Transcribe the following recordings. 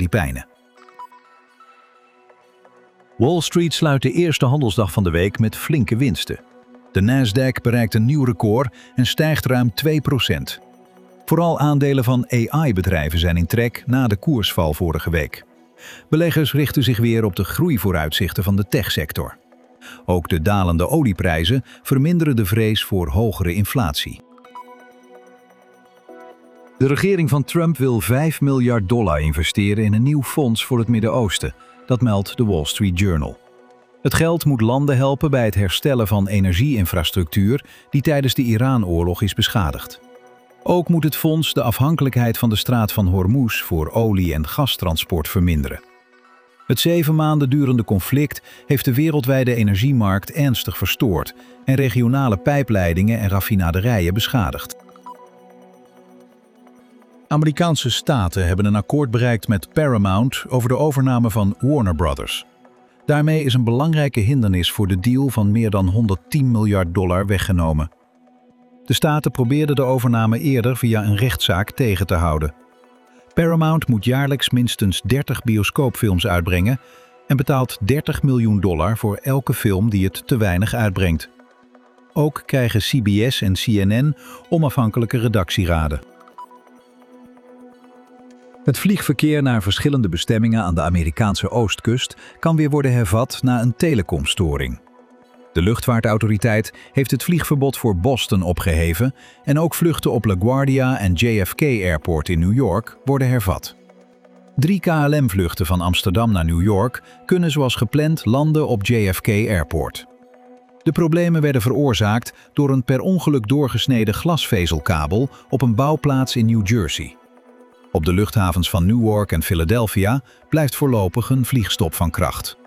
Filipijnen. Wall Street sluit de eerste handelsdag van de week met flinke winsten. De Nasdaq bereikt een nieuw record en stijgt ruim 2%. Vooral aandelen van AI-bedrijven zijn in trek na de koersval vorige week. Beleggers richten zich weer op de groeivooruitzichten van de techsector. Ook de dalende olieprijzen verminderen de vrees voor hogere inflatie. De regering van Trump wil $5 miljard investeren in een nieuw fonds voor het Midden-Oosten. Dat meldt de Wall Street Journal. Het geld moet landen helpen bij het herstellen van energieinfrastructuur die tijdens de Iran-oorlog is beschadigd. Ook moet het fonds de afhankelijkheid van de straat van Hormuz voor olie- en gastransport verminderen. Het 7 maanden durende conflict heeft de wereldwijde energiemarkt ernstig verstoord en regionale pijpleidingen en raffinaderijen beschadigd. Amerikaanse staten hebben een akkoord bereikt met Paramount over de overname van Warner Brothers. Daarmee is een belangrijke hindernis voor de deal van meer dan $110 miljard weggenomen. De staten probeerden de overname eerder via een rechtszaak tegen te houden. Paramount moet jaarlijks minstens 30 bioscoopfilms uitbrengen en betaalt $30 miljoen voor elke film die het te weinig uitbrengt. Ook krijgen CBS en CNN onafhankelijke redactieraden. Het vliegverkeer naar verschillende bestemmingen aan de Amerikaanse oostkust kan weer worden hervat na een telecomstoring. De luchtvaartautoriteit heeft het vliegverbod voor Boston opgeheven en ook vluchten op LaGuardia en JFK Airport in New York worden hervat. 3 KLM-vluchten van Amsterdam naar New York kunnen zoals gepland landen op JFK Airport. De problemen werden veroorzaakt door een per ongeluk doorgesneden glasvezelkabel op een bouwplaats in New Jersey. Op de luchthavens van Newark en Philadelphia blijft voorlopig een vliegstop van kracht.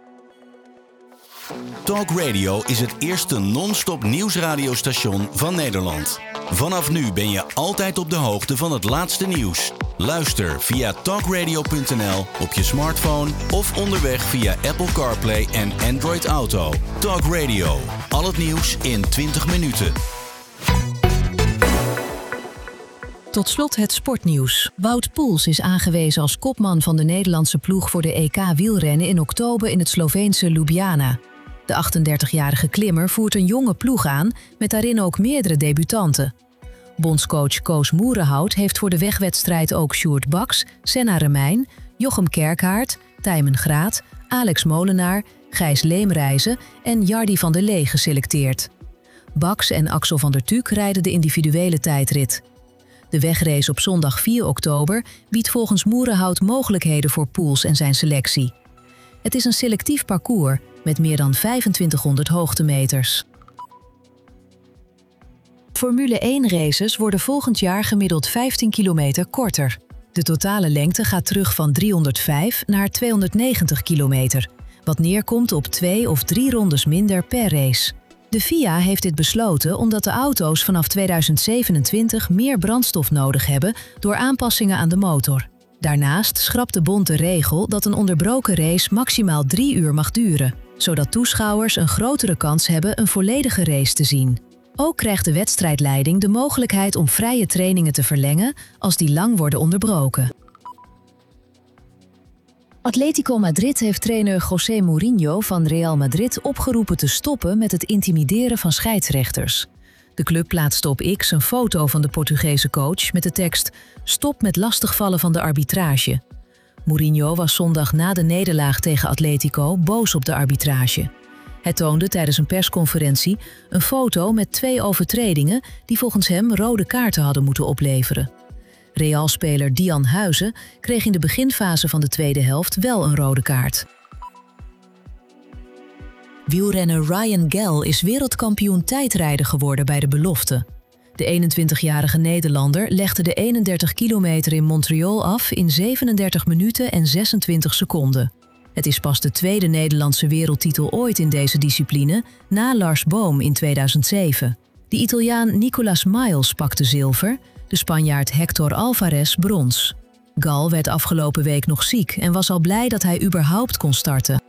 Talk Radio is het eerste non-stop nieuwsradiostation van Nederland. Vanaf nu ben je altijd op de hoogte van het laatste nieuws. Luister via talkradio.nl op je smartphone of onderweg via Apple CarPlay en Android Auto. Talk Radio. Al het nieuws in 20 minuten. Tot slot het sportnieuws. Wout Poels is aangewezen als kopman van de Nederlandse ploeg voor de EK wielrennen in oktober in het Sloveense Ljubljana. De 38-jarige klimmer voert een jonge ploeg aan, met daarin ook meerdere debutanten. Bondscoach Koos Moerenhout heeft voor de wegwedstrijd ook Sjoerd Baks, Senna Remijn, Jochem Kerkhaert, Tijmen Graat, Alex Molenaar, Gijs Leemreizen en Jardi van der Lee geselecteerd. Baks en Axel van der Tuuk rijden de individuele tijdrit. De wegrace op zondag 4 oktober biedt volgens Moerenhout mogelijkheden voor Poels en zijn selectie. Het is een selectief parcours met meer dan 2500 hoogtemeters. Formule 1-races worden volgend jaar gemiddeld 15 kilometer korter. De totale lengte gaat terug van 305 naar 290 kilometer, wat neerkomt op 2 of 3 rondes minder per race. De FIA heeft dit besloten omdat de auto's vanaf 2027 meer brandstof nodig hebben door aanpassingen aan de motor. Daarnaast schrapt de bond de regel dat een onderbroken race maximaal 3 uur mag duren, zodat toeschouwers een grotere kans hebben een volledige race te zien. Ook krijgt de wedstrijdleiding de mogelijkheid om vrije trainingen te verlengen als die lang worden onderbroken. Atletico Madrid heeft trainer José Mourinho van Real Madrid opgeroepen te stoppen met het intimideren van scheidsrechters. De club plaatste op X een foto van de Portugese coach met de tekst "Stop met lastigvallen van de arbitrage". Mourinho was zondag na de nederlaag tegen Atletico boos op de arbitrage. Hij toonde tijdens een persconferentie een foto met 2 overtredingen die volgens hem rode kaarten hadden moeten opleveren. Real-speler Dian Huizen kreeg in de beginfase van de tweede helft wel een rode kaart. Wielrenner Ryan Gell is wereldkampioen tijdrijder geworden bij de belofte. De 21-jarige Nederlander legde de 31 kilometer in Montreal af in 37 minuten en 26 seconden. Het is pas de tweede Nederlandse wereldtitel ooit in deze discipline, na Lars Boom in 2007. De Italiaan Nicolas Miles pakte zilver, de Spanjaard Hector Alvarez brons. Gal werd afgelopen week nog ziek en was al blij dat hij überhaupt kon starten.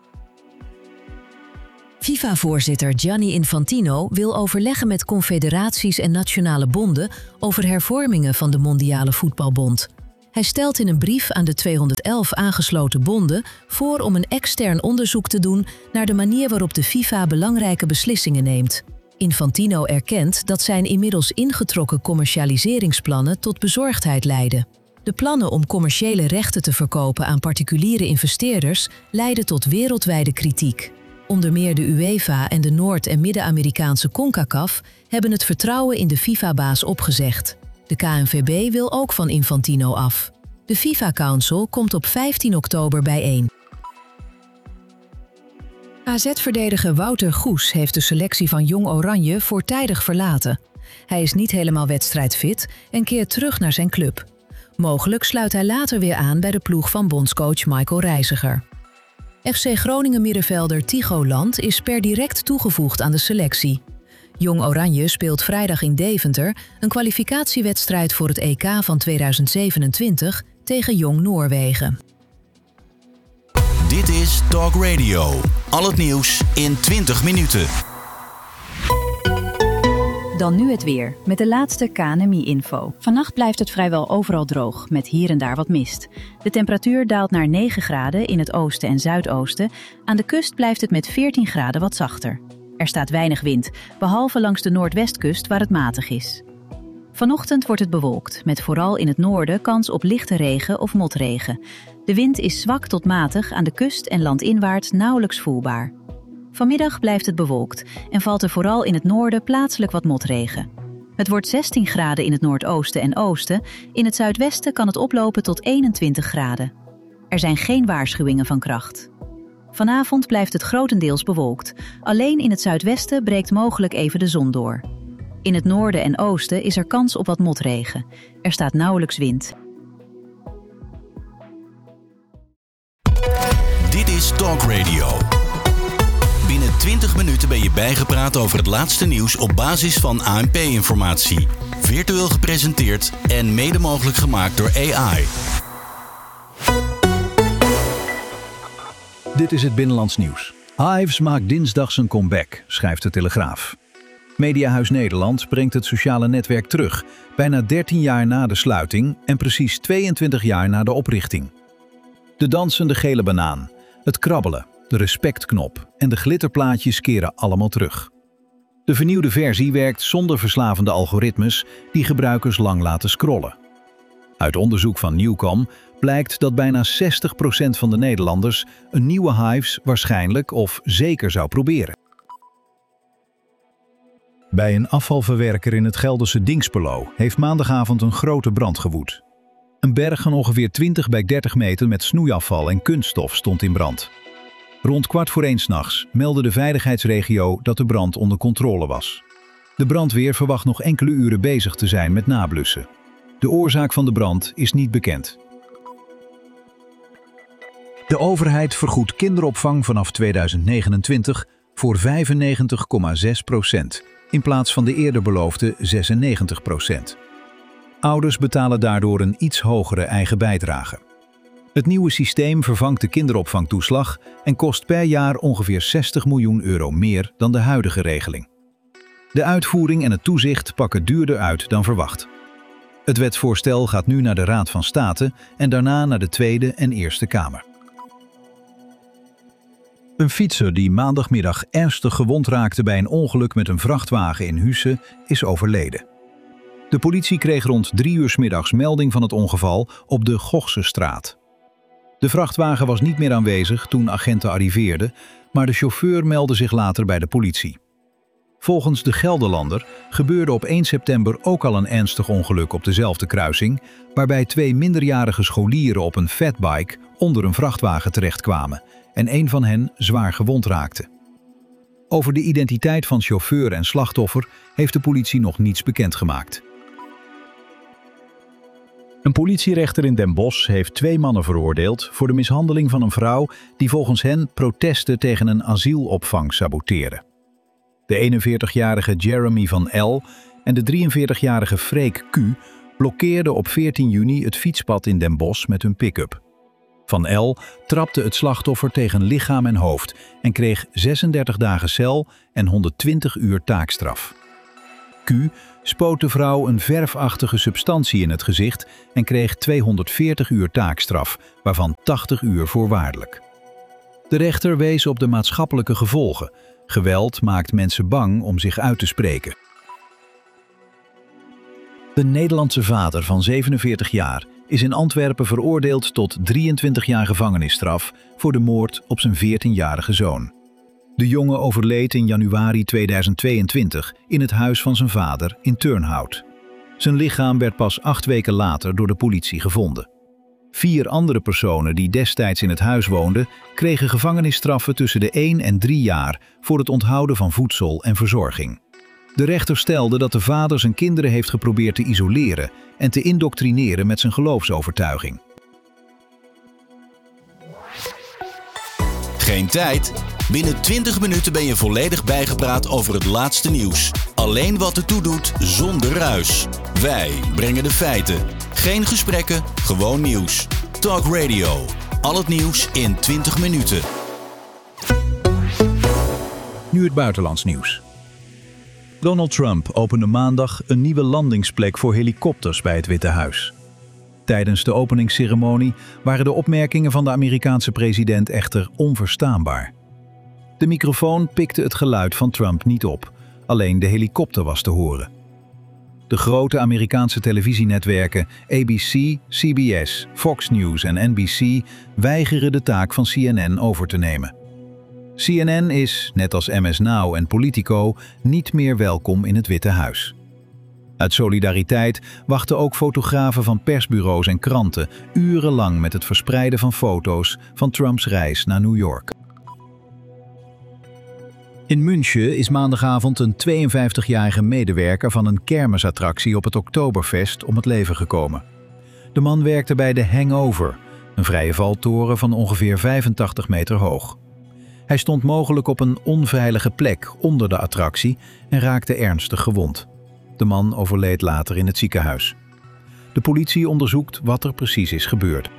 FIFA-voorzitter Gianni Infantino wil overleggen met confederaties en nationale bonden over hervormingen van de Mondiale Voetbalbond. Hij stelt in een brief aan de 211 aangesloten bonden voor om een extern onderzoek te doen naar de manier waarop de FIFA belangrijke beslissingen neemt. Infantino erkent dat zijn inmiddels ingetrokken commercialiseringsplannen tot bezorgdheid leiden. De plannen om commerciële rechten te verkopen aan particuliere investeerders leiden tot wereldwijde kritiek. Onder meer de UEFA en de Noord- en Midden-Amerikaanse CONCACAF hebben het vertrouwen in de FIFA-baas opgezegd. De KNVB wil ook van Infantino af. De FIFA Council komt op 15 oktober bijeen. AZ-verdediger Wouter Goes heeft de selectie van Jong Oranje voortijdig verlaten. Hij is niet helemaal wedstrijdfit en keert terug naar zijn club. Mogelijk sluit hij later weer aan bij de ploeg van bondscoach Michael Reiziger. FC Groningen middenvelder Tycho Land is per direct toegevoegd aan de selectie. Jong Oranje speelt vrijdag in Deventer een kwalificatiewedstrijd voor het EK van 2027 tegen Jong Noorwegen. Dit is Talk Radio. Al het nieuws in 20 minuten. Dan nu het weer, met de laatste KNMI-info. Vannacht blijft het vrijwel overal droog, met hier en daar wat mist. De temperatuur daalt naar 9 graden in het oosten en zuidoosten. Aan de kust blijft het met 14 graden wat zachter. Er staat weinig wind, behalve langs de noordwestkust waar het matig is. Vanochtend wordt het bewolkt, met vooral in het noorden kans op lichte regen of motregen. De wind is zwak tot matig, aan de kust en landinwaarts nauwelijks voelbaar. Vanmiddag blijft het bewolkt en valt er vooral in het noorden plaatselijk wat motregen. Het wordt 16 graden in het noordoosten en oosten. In het zuidwesten kan het oplopen tot 21 graden. Er zijn geen waarschuwingen van kracht. Vanavond blijft het grotendeels bewolkt. Alleen in het zuidwesten breekt mogelijk even de zon door. In het noorden en oosten is er kans op wat motregen. Er staat nauwelijks wind. Dit is Talk Radio. Binnen 20 minuten ben je bijgepraat over het laatste nieuws op basis van ANP-informatie. Virtueel gepresenteerd en mede mogelijk gemaakt door AI. Dit is het Binnenlands Nieuws. Hives maakt dinsdag zijn comeback, schrijft de Telegraaf. Mediahuis Nederland brengt het sociale netwerk terug, bijna 13 jaar na de sluiting en precies 22 jaar na de oprichting. De dansende gele banaan, het krabbelen, de respectknop en de glitterplaatjes keren allemaal terug. De vernieuwde versie werkt zonder verslavende algoritmes die gebruikers lang laten scrollen. Uit onderzoek van Newcom blijkt dat bijna 60% van de Nederlanders een nieuwe Hives waarschijnlijk of zeker zou proberen. Bij een afvalverwerker in het Gelderse Dinxperlo heeft maandagavond een grote brand gewoed. Een berg van ongeveer 20 bij 30 meter met snoeiafval en kunststof stond in brand. Rond 1:15 'nachts meldde de veiligheidsregio dat de brand onder controle was. De brandweer verwacht nog enkele uren bezig te zijn met nablussen. De oorzaak van de brand is niet bekend. De overheid vergoedt kinderopvang vanaf 2029 voor 95,6% in plaats van de eerder beloofde 96%. Ouders betalen daardoor een iets hogere eigen bijdrage. Het nieuwe systeem vervangt de kinderopvangtoeslag en kost per jaar ongeveer 60 miljoen euro meer dan de huidige regeling. De uitvoering en het toezicht pakken duurder uit dan verwacht. Het wetsvoorstel gaat nu naar de Raad van State en daarna naar de Tweede en Eerste Kamer. Een fietser die maandagmiddag ernstig gewond raakte bij een ongeluk met een vrachtwagen in Husse is overleden. De politie kreeg rond 3 uur 's middags melding van het ongeval op de Gochsestraat. De vrachtwagen was niet meer aanwezig toen agenten arriveerden, maar de chauffeur meldde zich later bij de politie. Volgens de Gelderlander gebeurde op 1 september ook al een ernstig ongeluk op dezelfde kruising, waarbij 2 minderjarige scholieren op een fatbike onder een vrachtwagen terechtkwamen en een van hen zwaar gewond raakte. Over de identiteit van chauffeur en slachtoffer heeft de politie nog niets bekendgemaakt. Een politierechter in Den Bosch heeft 2 mannen veroordeeld voor de mishandeling van een vrouw die volgens hen protesten tegen een asielopvang saboteren. De 41-jarige Jeremy van L. en de 43-jarige Freek Q. blokkeerden op 14 juni het fietspad in Den Bosch met hun pick-up. Van L. trapte het slachtoffer tegen lichaam en hoofd en kreeg 36 dagen cel en 120 uur taakstraf. Q. Q spoot de vrouw een verfachtige substantie in het gezicht en kreeg 240 uur taakstraf, waarvan 80 uur voorwaardelijk. De rechter wees op de maatschappelijke gevolgen. Geweld maakt mensen bang om zich uit te spreken. De Nederlandse vader van 47 jaar is in Antwerpen veroordeeld tot 23 jaar gevangenisstraf voor de moord op zijn 14-jarige zoon. De jongen overleed in januari 2022 in het huis van zijn vader in Turnhout. Zijn lichaam werd pas 8 weken later door de politie gevonden. 4 andere personen die destijds in het huis woonden, kregen gevangenisstraffen tussen de 1 en 3 jaar voor het onthouden van voedsel en verzorging. De rechter stelde dat de vader zijn kinderen heeft geprobeerd te isoleren en te indoctrineren met zijn geloofsovertuiging. Geen tijd? Binnen 20 minuten ben je volledig bijgepraat over het laatste nieuws. Alleen wat ertoe doet, zonder ruis. Wij brengen de feiten. Geen gesprekken, gewoon nieuws. Talk Radio. Al het nieuws in 20 minuten. Nu het buitenlands nieuws. Donald Trump opende maandag een nieuwe landingsplek voor helikopters bij het Witte Huis. Tijdens de openingsceremonie waren de opmerkingen van de Amerikaanse president echter onverstaanbaar. De microfoon pikte het geluid van Trump niet op, alleen de helikopter was te horen. De grote Amerikaanse televisienetwerken ABC, CBS, Fox News en NBC weigeren de taak van CNN over te nemen. CNN is, net als MS Now en Politico, niet meer welkom in het Witte Huis. Uit solidariteit wachten ook fotografen van persbureaus en kranten urenlang met het verspreiden van foto's van Trumps reis naar New York. In München is maandagavond een 52-jarige medewerker van een kermisattractie op het Oktoberfest om het leven gekomen. De man werkte bij de Hangover, een vrije valtoren van ongeveer 85 meter hoog. Hij stond mogelijk op een onveilige plek onder de attractie en raakte ernstig gewond. De man overleed later in het ziekenhuis. De politie onderzoekt wat er precies is gebeurd.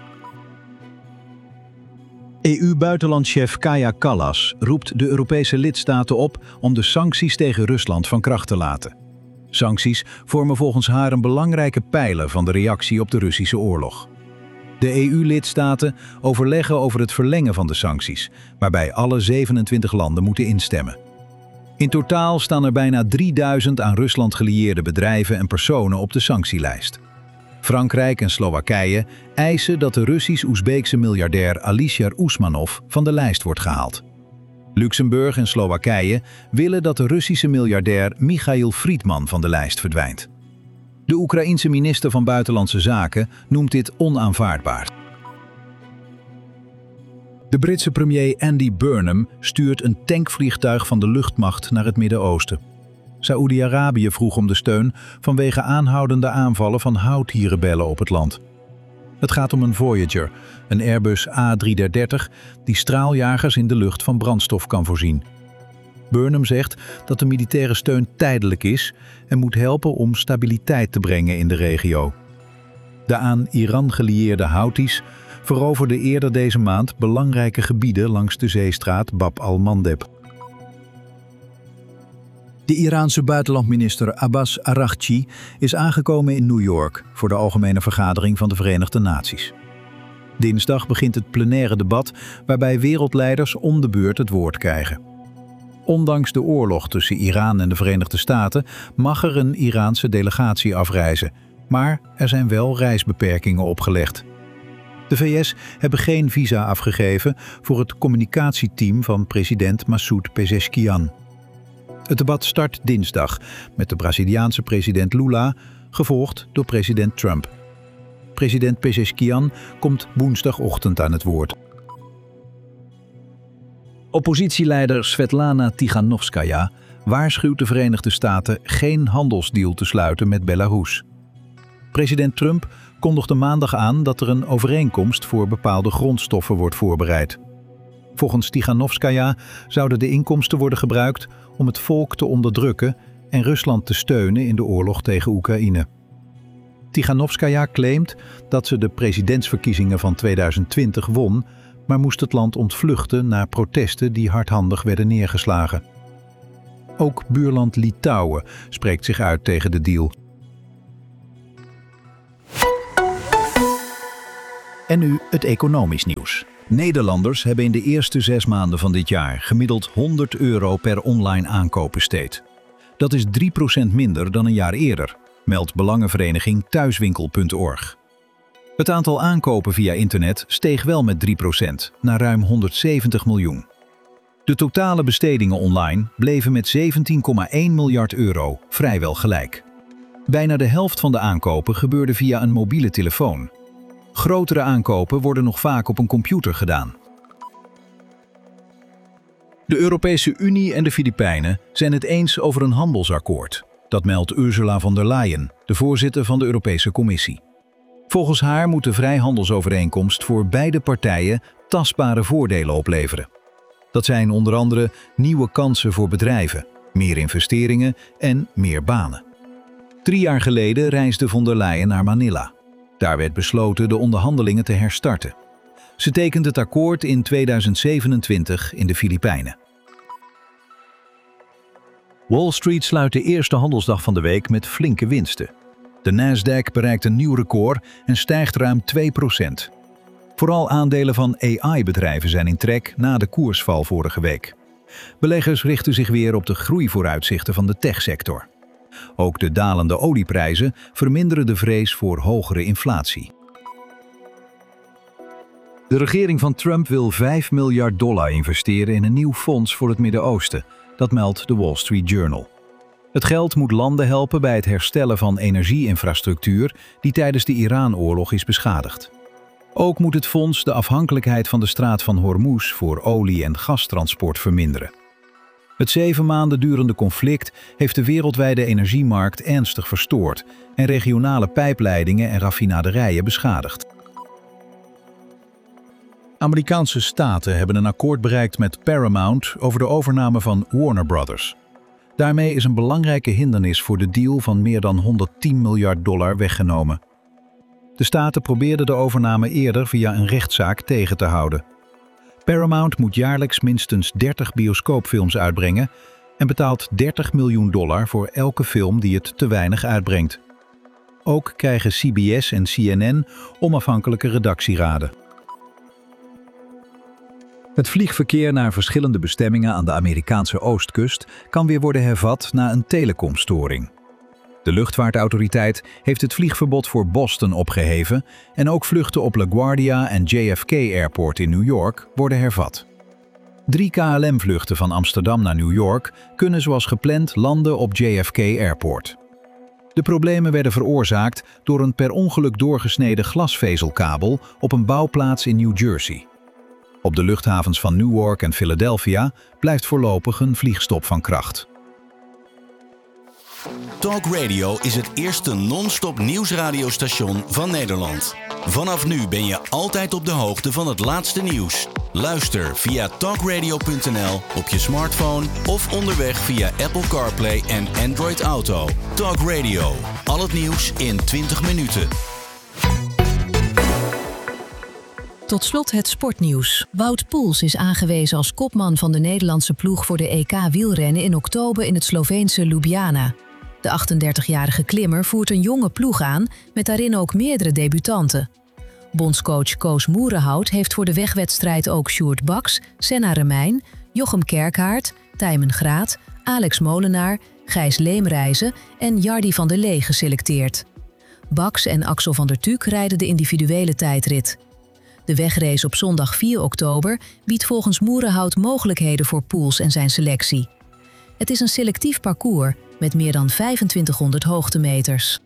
EU-buitenlandchef Kaja Kallas roept de Europese lidstaten op om de sancties tegen Rusland van kracht te laten. Sancties vormen volgens haar een belangrijke pijler van de reactie op de Russische oorlog. De EU-lidstaten overleggen over het verlengen van de sancties, waarbij alle 27 landen moeten instemmen. In totaal staan er bijna 3000 aan Rusland gelieerde bedrijven en personen op de sanctielijst. Frankrijk en Slowakije eisen dat de Russisch-Oezbeekse miljardair Alisher Usmanov van de lijst wordt gehaald. Luxemburg en Slowakije willen dat de Russische miljardair Michail Friedman van de lijst verdwijnt. De Oekraïense minister van Buitenlandse Zaken noemt dit onaanvaardbaar. De Britse premier Andy Burnham stuurt een tankvliegtuig van de luchtmacht naar het Midden-Oosten. Saoedi-Arabië vroeg om de steun vanwege aanhoudende aanvallen van Houthi-rebellen op het land. Het gaat om een Voyager, een Airbus A330 die straaljagers in de lucht van brandstof kan voorzien. Burnham zegt dat de militaire steun tijdelijk is en moet helpen om stabiliteit te brengen in de regio. De aan Iran gelieerde Houthis veroverden eerder deze maand belangrijke gebieden langs de zeestraat Bab al-Mandeb. De Iraanse buitenlandminister Abbas Araghchi is aangekomen in New York voor de Algemene Vergadering van de Verenigde Naties. Dinsdag begint het plenaire debat waarbij wereldleiders om de beurt het woord krijgen. Ondanks de oorlog tussen Iran en de Verenigde Staten mag er een Iraanse delegatie afreizen, maar er zijn wel reisbeperkingen opgelegd. De VS hebben geen visa afgegeven voor het communicatieteam van president Massoud Pezeshkian. Het debat start dinsdag met de Braziliaanse president Lula, gevolgd door president Trump. President Pezeshkian komt woensdagochtend aan het woord. Oppositieleider Svetlana Tikhanovskaya waarschuwt de Verenigde Staten geen handelsdeal te sluiten met Belarus. President Trump kondigde maandag aan dat er een overeenkomst voor bepaalde grondstoffen wordt voorbereid. Volgens Tikhanovskaya zouden de inkomsten worden gebruikt om het volk te onderdrukken en Rusland te steunen in de oorlog tegen Oekraïne. Tikhanovskaya claimt dat ze de presidentsverkiezingen van 2020 won, maar moest het land ontvluchten na protesten die hardhandig werden neergeslagen. Ook buurland Litouwen spreekt zich uit tegen de deal. En nu het economisch nieuws. Nederlanders hebben in de eerste 6 maanden van dit jaar gemiddeld €100 per online aankoop besteed. Dat is 3% minder dan een jaar eerder, meldt belangenvereniging Thuiswinkel.org. Het aantal aankopen via internet steeg wel met 3% naar ruim 170 miljoen. De totale bestedingen online bleven met €17,1 miljard vrijwel gelijk. Bijna de helft van de aankopen gebeurde via een mobiele telefoon. Grotere aankopen worden nog vaak op een computer gedaan. De Europese Unie en de Filipijnen zijn het eens over een handelsakkoord. Dat meldt Ursula von der Leyen, de voorzitter van de Europese Commissie. Volgens haar moet de vrijhandelsovereenkomst voor beide partijen tastbare voordelen opleveren. Dat zijn onder andere nieuwe kansen voor bedrijven, meer investeringen en meer banen. 3 jaar geleden reisde von der Leyen naar Manila. Daar werd besloten de onderhandelingen te herstarten. Ze tekent het akkoord in 2027 in de Filipijnen. Wall Street sluit de eerste handelsdag van de week met flinke winsten. De Nasdaq bereikt een nieuw record en stijgt ruim 2%. Vooral aandelen van AI-bedrijven zijn in trek na de koersval vorige week. Beleggers richten zich weer op de groeivooruitzichten van de techsector. Ook de dalende olieprijzen verminderen de vrees voor hogere inflatie. De regering van Trump wil $5 miljard investeren in een nieuw fonds voor het Midden-Oosten. Dat meldt de Wall Street Journal. Het geld moet landen helpen bij het herstellen van energieinfrastructuur die tijdens de Iran-oorlog is beschadigd. Ook moet het fonds de afhankelijkheid van de straat van Hormuz voor olie- en gastransport verminderen. Het 7 maanden durende conflict heeft de wereldwijde energiemarkt ernstig verstoord en regionale pijpleidingen en raffinaderijen beschadigd. Amerikaanse staten hebben een akkoord bereikt met Paramount over de overname van Warner Brothers. Daarmee is een belangrijke hindernis voor de deal van meer dan $110 miljard weggenomen. De staten probeerden de overname eerder via een rechtszaak tegen te houden. Paramount moet jaarlijks minstens 30 bioscoopfilms uitbrengen en betaalt $30 miljoen voor elke film die het te weinig uitbrengt. Ook krijgen CBS en CNN onafhankelijke redactieraden. Het vliegverkeer naar verschillende bestemmingen aan de Amerikaanse oostkust kan weer worden hervat na een telecomstoring. De luchtvaartautoriteit heeft het vliegverbod voor Boston opgeheven en ook vluchten op LaGuardia en JFK Airport in New York worden hervat. 3 KLM-vluchten van Amsterdam naar New York kunnen zoals gepland landen op JFK Airport. De problemen werden veroorzaakt door een per ongeluk doorgesneden glasvezelkabel op een bouwplaats in New Jersey. Op de luchthavens van Newark en Philadelphia blijft voorlopig een vliegstop van kracht. Talk Radio is het eerste non-stop nieuwsradiostation van Nederland. Vanaf nu ben je altijd op de hoogte van het laatste nieuws. Luister via talkradio.nl op je smartphone of onderweg via Apple CarPlay en Android Auto. Talk Radio, al het nieuws in 20 minuten. Tot slot het sportnieuws. Wout Poels is aangewezen als kopman van de Nederlandse ploeg voor de EK wielrennen in oktober in het Sloveense Ljubljana. De 38-jarige klimmer voert een jonge ploeg aan, met daarin ook meerdere debutanten. Bondscoach Koos Moerenhout heeft voor de wegwedstrijd ook Sjoerd Baks, Senna Remijn, Jochem Kerkhaert, Tijmen Graat, Alex Molenaar, Gijs Leemreizen en Jardi van der Lee geselecteerd. Baks en Axel van der Tuuk rijden de individuele tijdrit. De wegrace op zondag 4 oktober biedt volgens Moerenhout mogelijkheden voor Poels en zijn selectie. Het is een selectief parcours met meer dan 2500 hoogtemeters.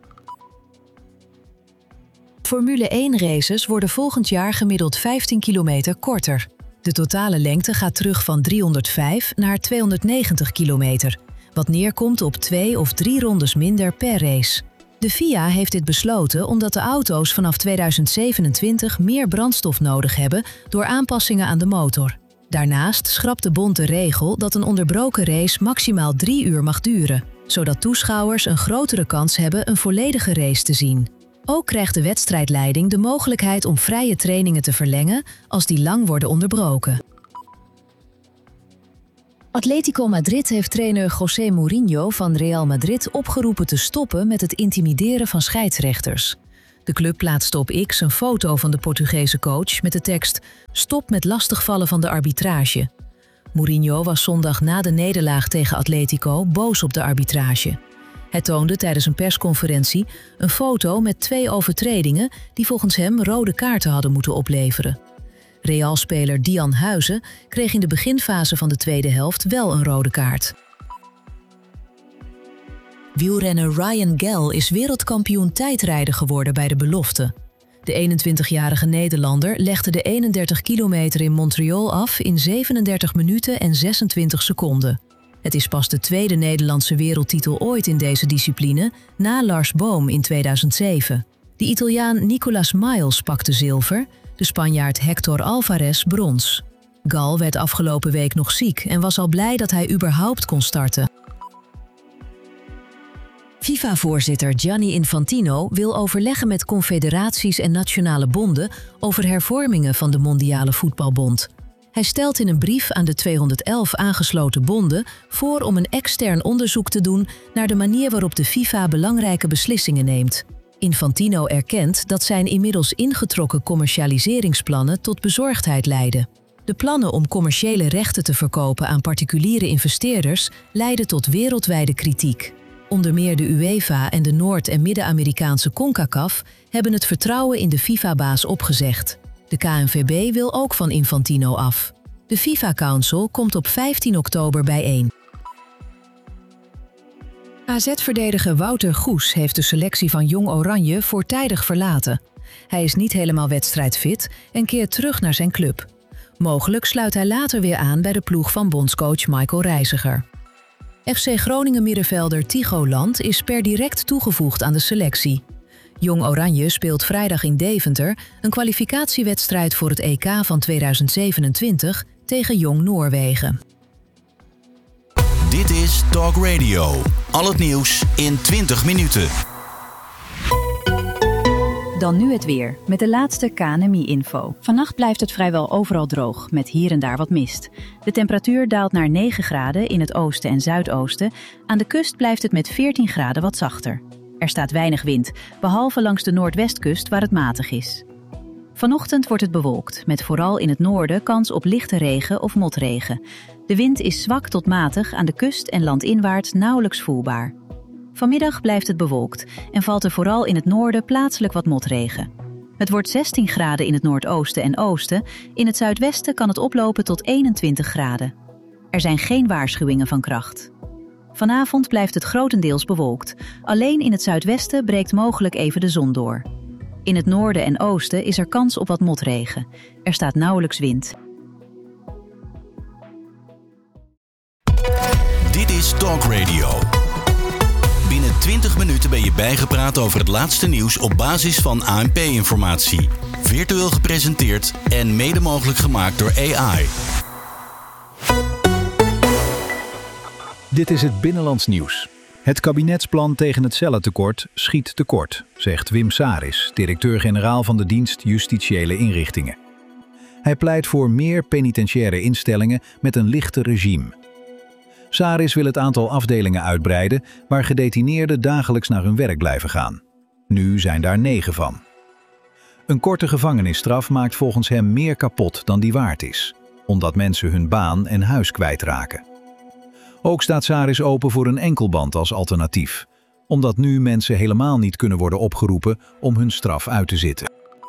Formule 1-races worden volgend jaar gemiddeld 15 kilometer korter. De totale lengte gaat terug van 305 naar 290 kilometer, wat neerkomt op 2 of 3 rondes minder per race. De FIA heeft dit besloten omdat de auto's vanaf 2027 meer brandstof nodig hebben door aanpassingen aan de motor. Daarnaast schrapt de bond de regel dat een onderbroken race maximaal 3 uur mag duren, zodat toeschouwers een grotere kans hebben een volledige race te zien. Ook krijgt de wedstrijdleiding de mogelijkheid om vrije trainingen te verlengen als die lang worden onderbroken. Atletico Madrid heeft trainer José Mourinho van Real Madrid opgeroepen te stoppen met het intimideren van scheidsrechters. De club plaatste op X een foto van de Portugese coach met de tekst "Stop met lastigvallen van de arbitrage". Mourinho was zondag na de nederlaag tegen Atletico boos op de arbitrage. Hij toonde tijdens een persconferentie een foto met 2 overtredingen die volgens hem rode kaarten hadden moeten opleveren. Real-speler Dian Huizen kreeg in de beginfase van de tweede helft wel een rode kaart. Wielrenner Ryan Gell is wereldkampioen tijdrijden geworden bij de belofte. De 21-jarige Nederlander legde de 31 kilometer in Montreal af in 37 minuten en 26 seconden. Het is pas de tweede Nederlandse wereldtitel ooit in deze discipline, na Lars Boom in 2007. De Italiaan Nicolas Miles pakte zilver, de Spanjaard Hector Alvarez brons. Gal werd afgelopen week nog ziek en was al blij dat hij überhaupt kon starten. FIFA-voorzitter Gianni Infantino wil overleggen met confederaties en nationale bonden over hervormingen van de Mondiale Voetbalbond. Hij stelt in een brief aan de 211 aangesloten bonden voor om een extern onderzoek te doen naar de manier waarop de FIFA belangrijke beslissingen neemt. Infantino erkent dat zijn inmiddels ingetrokken commercialiseringsplannen tot bezorgdheid leiden. De plannen om commerciële rechten te verkopen aan particuliere investeerders leiden tot wereldwijde kritiek. Onder meer de UEFA en de Noord- en Midden-Amerikaanse CONCACAF hebben het vertrouwen in de FIFA-baas opgezegd. De KNVB wil ook van Infantino af. De FIFA Council komt op 15 oktober bijeen. AZ-verdediger Wouter Goes heeft de selectie van Jong Oranje voortijdig verlaten. Hij is niet helemaal wedstrijdfit en keert terug naar zijn club. Mogelijk sluit hij later weer aan bij de ploeg van bondscoach Michael Reiziger. FC Groningen middenvelder Tycho Land is per direct toegevoegd aan de selectie. Jong Oranje speelt vrijdag in Deventer een kwalificatiewedstrijd voor het EK van 2027 tegen Jong Noorwegen. Dit is Talk Radio. Al het nieuws in 20 minuten. Dan nu het weer, met de laatste KNMI-info. Vannacht blijft het vrijwel overal droog, met hier en daar wat mist. De temperatuur daalt naar 9 graden in het oosten en zuidoosten. Aan de kust blijft het met 14 graden wat zachter. Er staat weinig wind, behalve langs de noordwestkust waar het matig is. Vanochtend wordt het bewolkt, met vooral in het noorden kans op lichte regen of motregen. De wind is zwak tot matig, aan de kust en landinwaarts nauwelijks voelbaar. Vanmiddag blijft het bewolkt en valt er vooral in het noorden plaatselijk wat motregen. Het wordt 16 graden in het noordoosten en oosten. In het zuidwesten kan het oplopen tot 21 graden. Er zijn geen waarschuwingen van kracht. Vanavond blijft het grotendeels bewolkt. Alleen in het zuidwesten breekt mogelijk even de zon door. In het noorden en oosten is er kans op wat motregen. Er staat nauwelijks wind. Dit is Talk Radio. Binnen 20 minuten ben je bijgepraat over het laatste nieuws op basis van ANP-informatie. Virtueel gepresenteerd en mede mogelijk gemaakt door AI. Dit is het Binnenlands Nieuws. Het kabinetsplan tegen het cellentekort schiet tekort, zegt Wim Saris, directeur-generaal van de dienst Justitiële Inrichtingen. Hij pleit voor meer penitentiaire instellingen met een lichter regime. Saris wil het aantal afdelingen uitbreiden waar gedetineerden dagelijks naar hun werk blijven gaan. Nu zijn daar 9 van. Een korte gevangenisstraf maakt volgens hem meer kapot dan die waard is, omdat mensen hun baan en huis kwijtraken. Ook staat Saris open voor een enkelband als alternatief, omdat nu mensen helemaal niet kunnen worden opgeroepen om hun straf uit te zitten.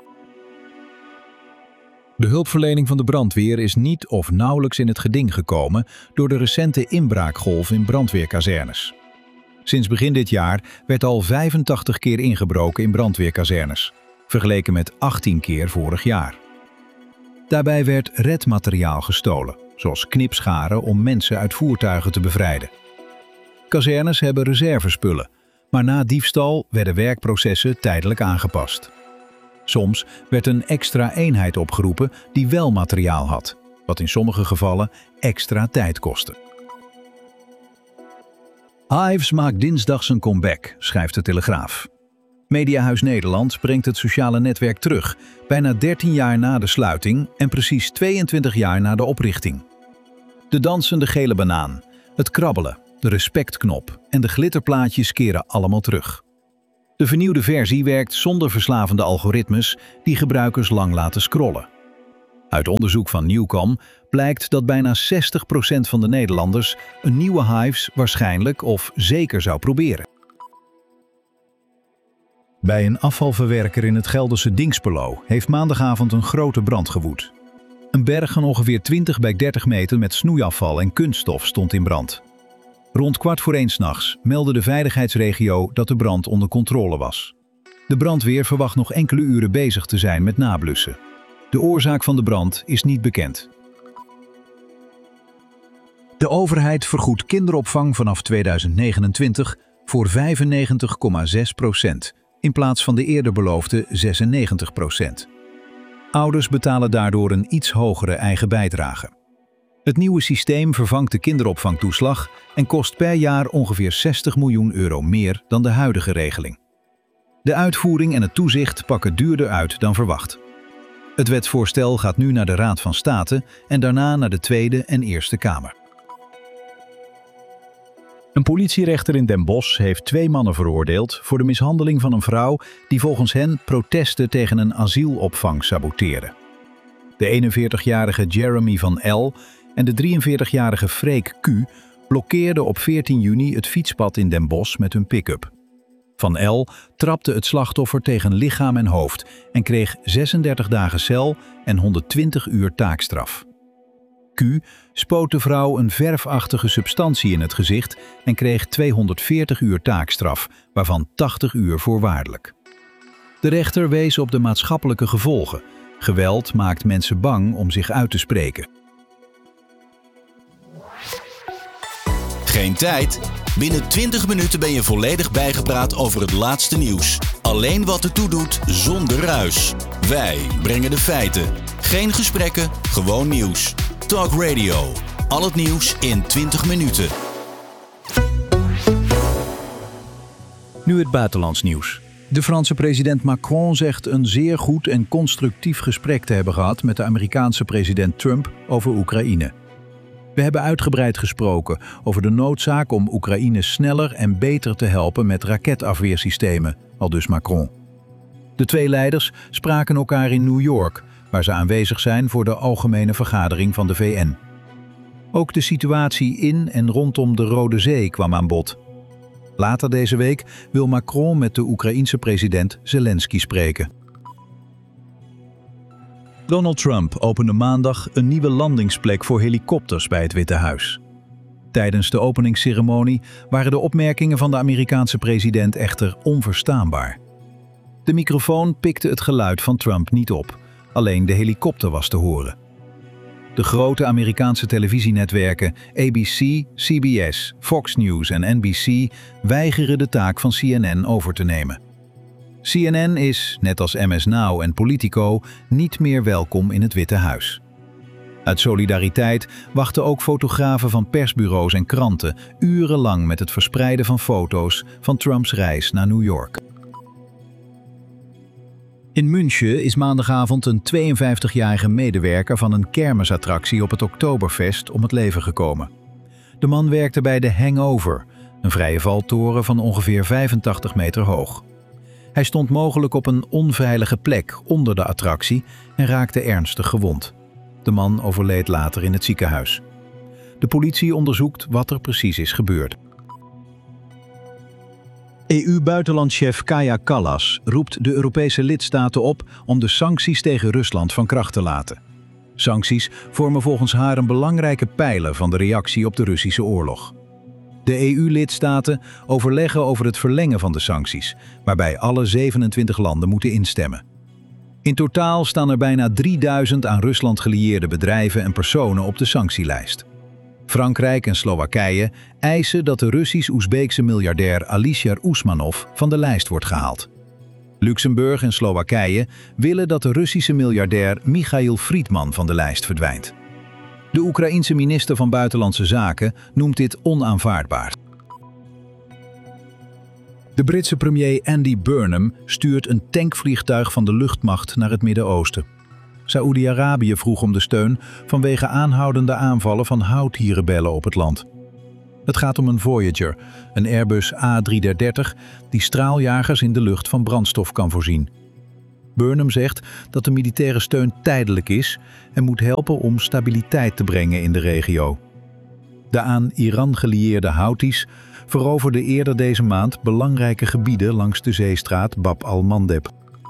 De hulpverlening van de brandweer is niet of nauwelijks in het geding gekomen door de recente inbraakgolf in brandweerkazernes. Sinds begin dit jaar werd al 85 keer ingebroken in brandweerkazernes, vergeleken met 18 keer vorig jaar. Daarbij werd redmateriaal gestolen, zoals knipscharen om mensen uit voertuigen te bevrijden. Kazernes hebben reservespullen, maar na diefstal werden werkprocessen tijdelijk aangepast. Soms werd een extra eenheid opgeroepen die wel materiaal had, wat in sommige gevallen extra tijd kostte. Hives maakt dinsdag zijn comeback, schrijft de Telegraaf. Mediahuis Nederland brengt het sociale netwerk terug, bijna 13 jaar na de sluiting en precies 22 jaar na de oprichting. De dansende gele banaan, het krabbelen, de respectknop en de glitterplaatjes keren allemaal terug. De vernieuwde versie werkt zonder verslavende algoritmes die gebruikers lang laten scrollen. Uit onderzoek van Newcom blijkt dat bijna 60% van de Nederlanders een nieuwe Hives waarschijnlijk of zeker zou proberen. Bij een afvalverwerker in het Gelderse Dinxperlo heeft maandagavond een grote brand gewoed. Een berg van ongeveer 20 bij 30 meter met snoeiafval en kunststof stond in brand. Rond 1:15 'nachts meldde de veiligheidsregio dat de brand onder controle was. De brandweer verwacht nog enkele uren bezig te zijn met nablussen. De oorzaak van de brand is niet bekend. De overheid vergoedt kinderopvang vanaf 2029 voor 95,6% in plaats van de eerder beloofde 96%. Ouders betalen daardoor een iets hogere eigen bijdrage. Het nieuwe systeem vervangt de kinderopvangtoeslag en kost per jaar ongeveer 60 miljoen euro meer dan de huidige regeling. De uitvoering en het toezicht pakken duurder uit dan verwacht. Het wetsvoorstel gaat nu naar de Raad van State en daarna naar de Tweede en Eerste Kamer. Een politierechter in Den Bosch heeft 2 mannen veroordeeld voor de mishandeling van een vrouw die volgens hen protesten tegen een asielopvang saboteerde. De 41-jarige Jeremy van L. en de 43-jarige Freek Q. blokkeerden op 14 juni het fietspad in Den Bosch met hun pick-up. Van L. trapte het slachtoffer tegen lichaam en hoofd en kreeg 36 dagen cel en 120 uur taakstraf. Q. spoot de vrouw een verfachtige substantie in het gezicht en kreeg 240 uur taakstraf, waarvan 80 uur voorwaardelijk. De rechter wees op de maatschappelijke gevolgen. Geweld maakt mensen bang om zich uit te spreken. Geen tijd? Binnen 20 minuten ben je volledig bijgepraat over het laatste nieuws. Alleen wat ertoe doet, zonder ruis. Wij brengen de feiten. Geen gesprekken, gewoon nieuws. Talk Radio. Al het nieuws in 20 minuten. Nu het buitenlands nieuws. De Franse president Macron zegt een zeer goed en constructief gesprek te hebben gehad met de Amerikaanse president Trump over Oekraïne. We hebben uitgebreid gesproken over de noodzaak om Oekraïne sneller en beter te helpen met raketafweersystemen, aldus Macron. De 2 leiders spraken elkaar in New York, waar ze aanwezig zijn voor de Algemene Vergadering van de VN. Ook de situatie in en rondom de Rode Zee kwam aan bod. Later deze week wil Macron met de Oekraïense president Zelensky spreken. Donald Trump opende maandag een nieuwe landingsplek voor helikopters bij het Witte Huis. Tijdens de openingsceremonie waren de opmerkingen van de Amerikaanse president echter onverstaanbaar. De microfoon pikte het geluid van Trump niet op, alleen de helikopter was te horen. De grote Amerikaanse televisienetwerken ABC, CBS, Fox News en NBC weigeren de taak van CNN over te nemen. CNN is, net als MS Now en Politico, niet meer welkom in het Witte Huis. Uit solidariteit wachten ook fotografen van persbureaus en kranten urenlang met het verspreiden van foto's van Trumps reis naar New York. In München is maandagavond een 52-jarige medewerker van een kermisattractie op het Oktoberfest om het leven gekomen. De man werkte bij de Hangover, een vrije valtoren van ongeveer 85 meter hoog. Hij stond mogelijk op een onveilige plek onder de attractie en raakte ernstig gewond. De man overleed later in het ziekenhuis. De politie onderzoekt wat er precies is gebeurd. EU-buitenlandchef Kaja Kallas roept de Europese lidstaten op om de sancties tegen Rusland van kracht te laten. Sancties vormen volgens haar een belangrijke pijler van de reactie op de Russische oorlog. De EU-lidstaten overleggen over het verlengen van de sancties, waarbij alle 27 landen moeten instemmen. In totaal staan er bijna 3000 aan Rusland gelieerde bedrijven en personen op de sanctielijst. Frankrijk en Slowakije eisen dat de Russisch-Oezbeekse miljardair Alisher Usmanov van de lijst wordt gehaald. Luxemburg en Slowakije willen dat de Russische miljardair Michail Friedman van de lijst verdwijnt. De Oekraïense minister van Buitenlandse Zaken noemt dit onaanvaardbaar. De Britse premier Andy Burnham stuurt een tankvliegtuig van de luchtmacht naar het Midden-Oosten. Saoedi-Arabië vroeg om de steun vanwege aanhoudende aanvallen van Houthi-rebellen op het land. Het gaat om een Voyager, een Airbus A330 die straaljagers in de lucht van brandstof kan voorzien. Burnham zegt dat de militaire steun tijdelijk is en moet helpen om stabiliteit te brengen in de regio. De aan Iran gelieerde Houthis veroverden eerder deze maand belangrijke gebieden langs de zeestraat Bab al-Mandeb.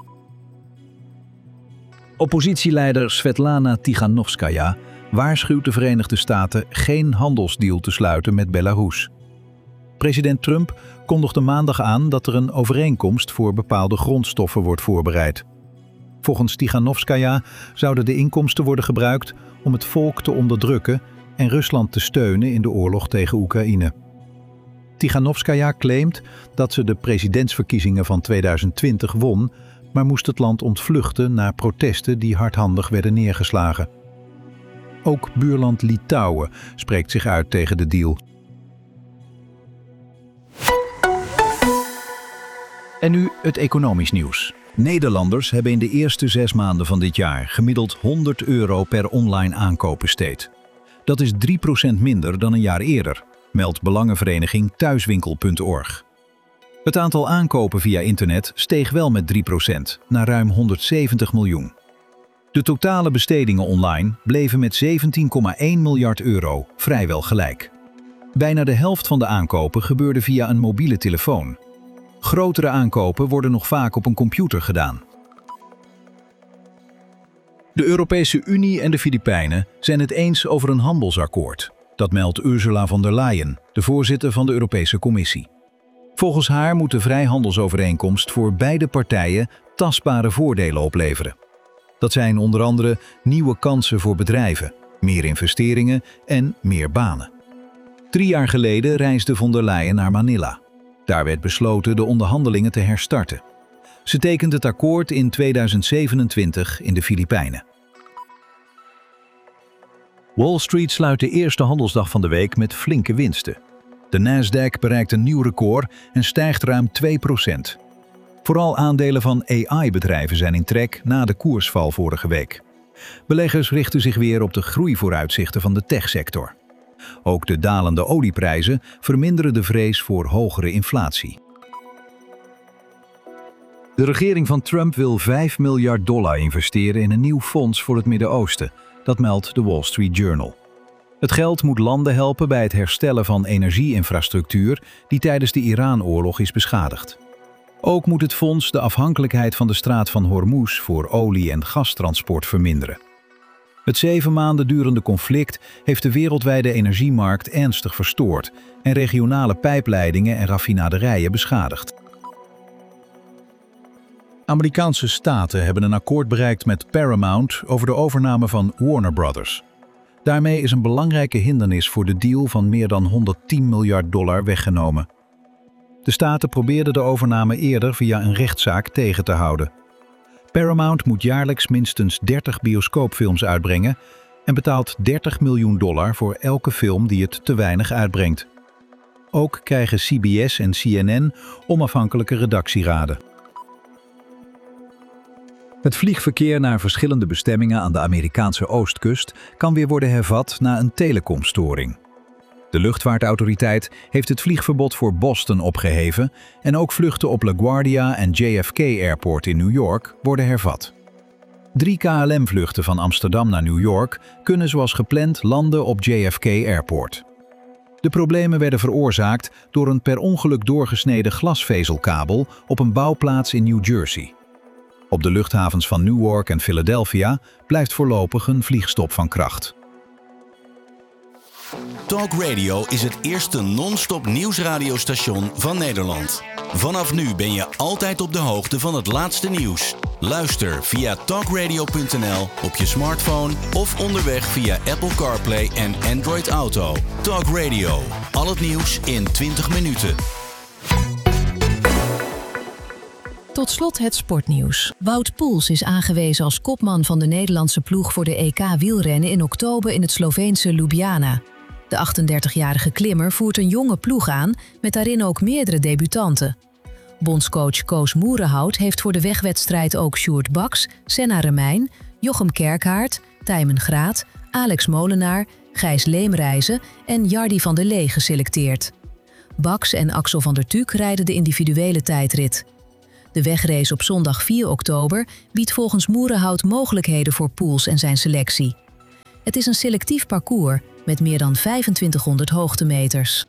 Oppositieleider Svetlana Tikhanovskaya waarschuwt de Verenigde Staten geen handelsdeal te sluiten met Belarus. President Trump kondigde maandag aan dat er een overeenkomst voor bepaalde grondstoffen wordt voorbereid. Volgens Tikhanovskaya zouden de inkomsten worden gebruikt om het volk te onderdrukken en Rusland te steunen in de oorlog tegen Oekraïne. Tikhanovskaya claimt dat ze de presidentsverkiezingen van 2020 won, maar moest het land ontvluchten na protesten die hardhandig werden neergeslagen. Ook buurland Litouwen spreekt zich uit tegen de deal. En nu het economisch nieuws. Nederlanders hebben in de eerste 6 maanden van dit jaar gemiddeld €100 per online aankoop besteed. Dat is 3% minder dan een jaar eerder, meldt belangenvereniging thuiswinkel.org. Het aantal aankopen via internet steeg wel met 3% naar ruim 170 miljoen. De totale bestedingen online bleven met €17,1 miljard vrijwel gelijk. Bijna de helft van de aankopen gebeurde via een mobiele telefoon. Grotere aankopen worden nog vaak op een computer gedaan. De Europese Unie en de Filipijnen zijn het eens over een handelsakkoord. Dat meldt Ursula von der Leyen, de voorzitter van de Europese Commissie. Volgens haar moet de vrijhandelsovereenkomst voor beide partijen tastbare voordelen opleveren. Dat zijn onder andere nieuwe kansen voor bedrijven, meer investeringen en meer banen. 3 jaar geleden reisde von der Leyen naar Manila. Daar werd besloten de onderhandelingen te herstarten. Ze tekent het akkoord in 2027 in de Filipijnen. Wall Street sluit de eerste handelsdag van de week met flinke winsten. De Nasdaq bereikt een nieuw record en stijgt ruim 2%. Vooral aandelen van AI-bedrijven zijn in trek na de koersval vorige week. Beleggers richten zich weer op de groeivooruitzichten van de techsector. Ook de dalende olieprijzen verminderen de vrees voor hogere inflatie. De regering van Trump wil $5 miljard investeren in een nieuw fonds voor het Midden-Oosten. Dat meldt de Wall Street Journal. Het geld moet landen helpen bij het herstellen van energieinfrastructuur die tijdens de Iran-oorlog is beschadigd. Ook moet het fonds de afhankelijkheid van de straat van Hormuz voor olie- en gastransport verminderen. Het 7 maanden durende conflict heeft de wereldwijde energiemarkt ernstig verstoord en regionale pijpleidingen en raffinaderijen beschadigd. Amerikaanse staten hebben een akkoord bereikt met Paramount over de overname van Warner Brothers. Daarmee is een belangrijke hindernis voor de deal van meer dan $110 miljard weggenomen. De staten probeerden de overname eerder via een rechtszaak tegen te houden. Paramount moet jaarlijks minstens 30 bioscoopfilms uitbrengen en betaalt $30 miljoen voor elke film die het te weinig uitbrengt. Ook krijgen CBS en CNN onafhankelijke redactieraden. Het vliegverkeer naar verschillende bestemmingen aan de Amerikaanse oostkust kan weer worden hervat na een telecomstoring. De luchtvaartautoriteit heeft het vliegverbod voor Boston opgeheven en ook vluchten op LaGuardia en JFK Airport in New York worden hervat. 3 KLM-vluchten van Amsterdam naar New York kunnen zoals gepland landen op JFK Airport. De problemen werden veroorzaakt door een per ongeluk doorgesneden glasvezelkabel op een bouwplaats in New Jersey. Op de luchthavens van Newark en Philadelphia blijft voorlopig een vliegstop van kracht. Talk Radio is het eerste non-stop nieuwsradiostation van Nederland. Vanaf nu ben je altijd op de hoogte van het laatste nieuws. Luister via talkradio.nl op je smartphone of onderweg via Apple CarPlay en Android Auto. Talk Radio, al het nieuws in 20 minuten. Tot slot het sportnieuws. Wout Poels is aangewezen als kopman van de Nederlandse ploeg voor de EK wielrennen in oktober in het Sloveense Ljubljana. De 38-jarige klimmer voert een jonge ploeg aan, met daarin ook meerdere debutanten. Bondscoach Koos Moerenhout heeft voor de wegwedstrijd ook Sjoerd Baks, Senna Remijn, Jochem Kerkhaert, Tijmen Graat, Alex Molenaar, Gijs Leemreizen en Jardi van der Lee geselecteerd. Bax en Axel van der Tuuk rijden de individuele tijdrit. De wegrace op zondag 4 oktober biedt volgens Moerenhout mogelijkheden voor Poels en zijn selectie. Het is een selectief parcours met meer dan 2500 hoogtemeters.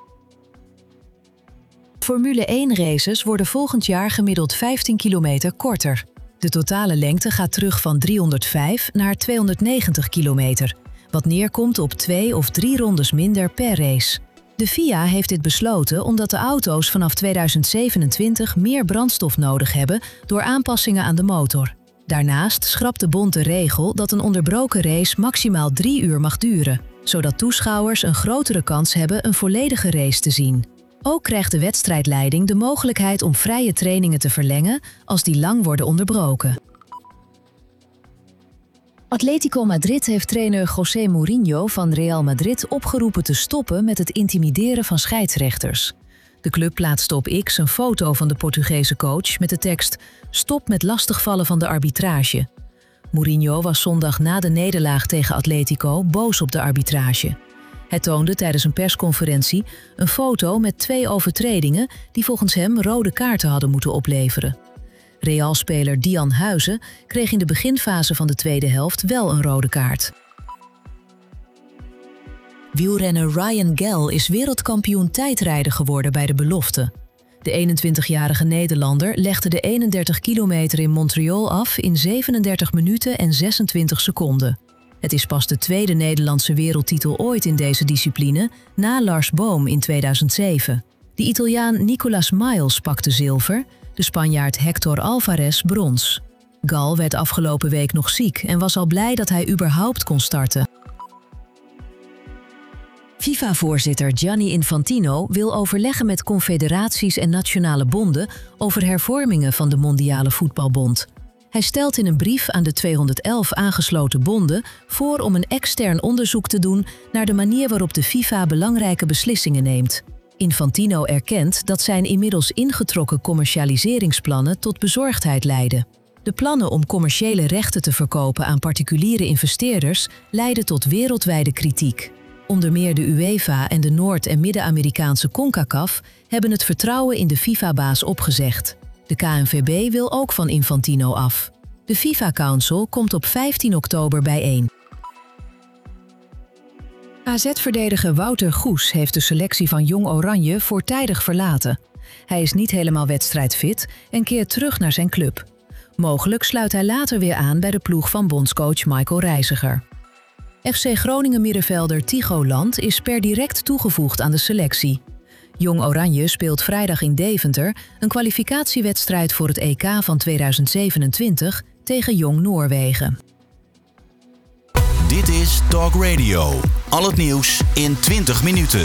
Formule 1-races worden volgend jaar gemiddeld 15 kilometer korter. De totale lengte gaat terug van 305 naar 290 kilometer, wat neerkomt op 2 of 3 rondes minder per race. De FIA heeft dit besloten omdat de auto's vanaf 2027 meer brandstof nodig hebben door aanpassingen aan de motor. Daarnaast schrapt de bond de regel dat een onderbroken race maximaal 3 uur mag duren, zodat toeschouwers een grotere kans hebben een volledige race te zien. Ook krijgt de wedstrijdleiding de mogelijkheid om vrije trainingen te verlengen als die lang worden onderbroken. Atletico Madrid heeft trainer José Mourinho van Real Madrid opgeroepen te stoppen met het intimideren van scheidsrechters. De club plaatste op X een foto van de Portugese coach met de tekst "Stop met lastigvallen van de arbitrage". Mourinho was zondag na de nederlaag tegen Atletico boos op de arbitrage. Hij toonde tijdens een persconferentie een foto met 2 overtredingen die volgens hem rode kaarten hadden moeten opleveren. Real-speler Dian Huizen kreeg in de beginfase van de tweede helft wel een rode kaart. Wielrenner Ryan Gell is wereldkampioen tijdrijden geworden bij de belofte. De 21-jarige Nederlander legde de 31 kilometer in Montreal af in 37 minuten en 26 seconden. Het is pas de tweede Nederlandse wereldtitel ooit in deze discipline, na Lars Boom in 2007. De Italiaan Nicolas Miles pakte zilver, de Spanjaard Hector Alvarez brons. Gal werd afgelopen week nog ziek en was al blij dat hij überhaupt kon starten. FIFA-voorzitter Gianni Infantino wil overleggen met confederaties en nationale bonden over hervormingen van de Mondiale Voetbalbond. Hij stelt in een brief aan de 211 aangesloten bonden voor om een extern onderzoek te doen naar de manier waarop de FIFA belangrijke beslissingen neemt. Infantino erkent dat zijn inmiddels ingetrokken commercialiseringsplannen tot bezorgdheid leiden. De plannen om commerciële rechten te verkopen aan particuliere investeerders leiden tot wereldwijde kritiek. Onder meer de UEFA en de Noord- en Midden-Amerikaanse CONCACAF hebben het vertrouwen in de FIFA-baas opgezegd. De KNVB wil ook van Infantino af. De FIFA Council komt op 15 oktober bijeen. AZ-verdediger Wouter Goes heeft de selectie van Jong Oranje voortijdig verlaten. Hij is niet helemaal wedstrijdfit en keert terug naar zijn club. Mogelijk sluit hij later weer aan bij de ploeg van bondscoach Michael Reiziger. FC Groningen middenvelder Tycho Land is per direct toegevoegd aan de selectie. Jong Oranje speelt vrijdag in Deventer een kwalificatiewedstrijd voor het EK van 2027 tegen Jong Noorwegen. Dit is Talk Radio. Al het nieuws in 20 minuten.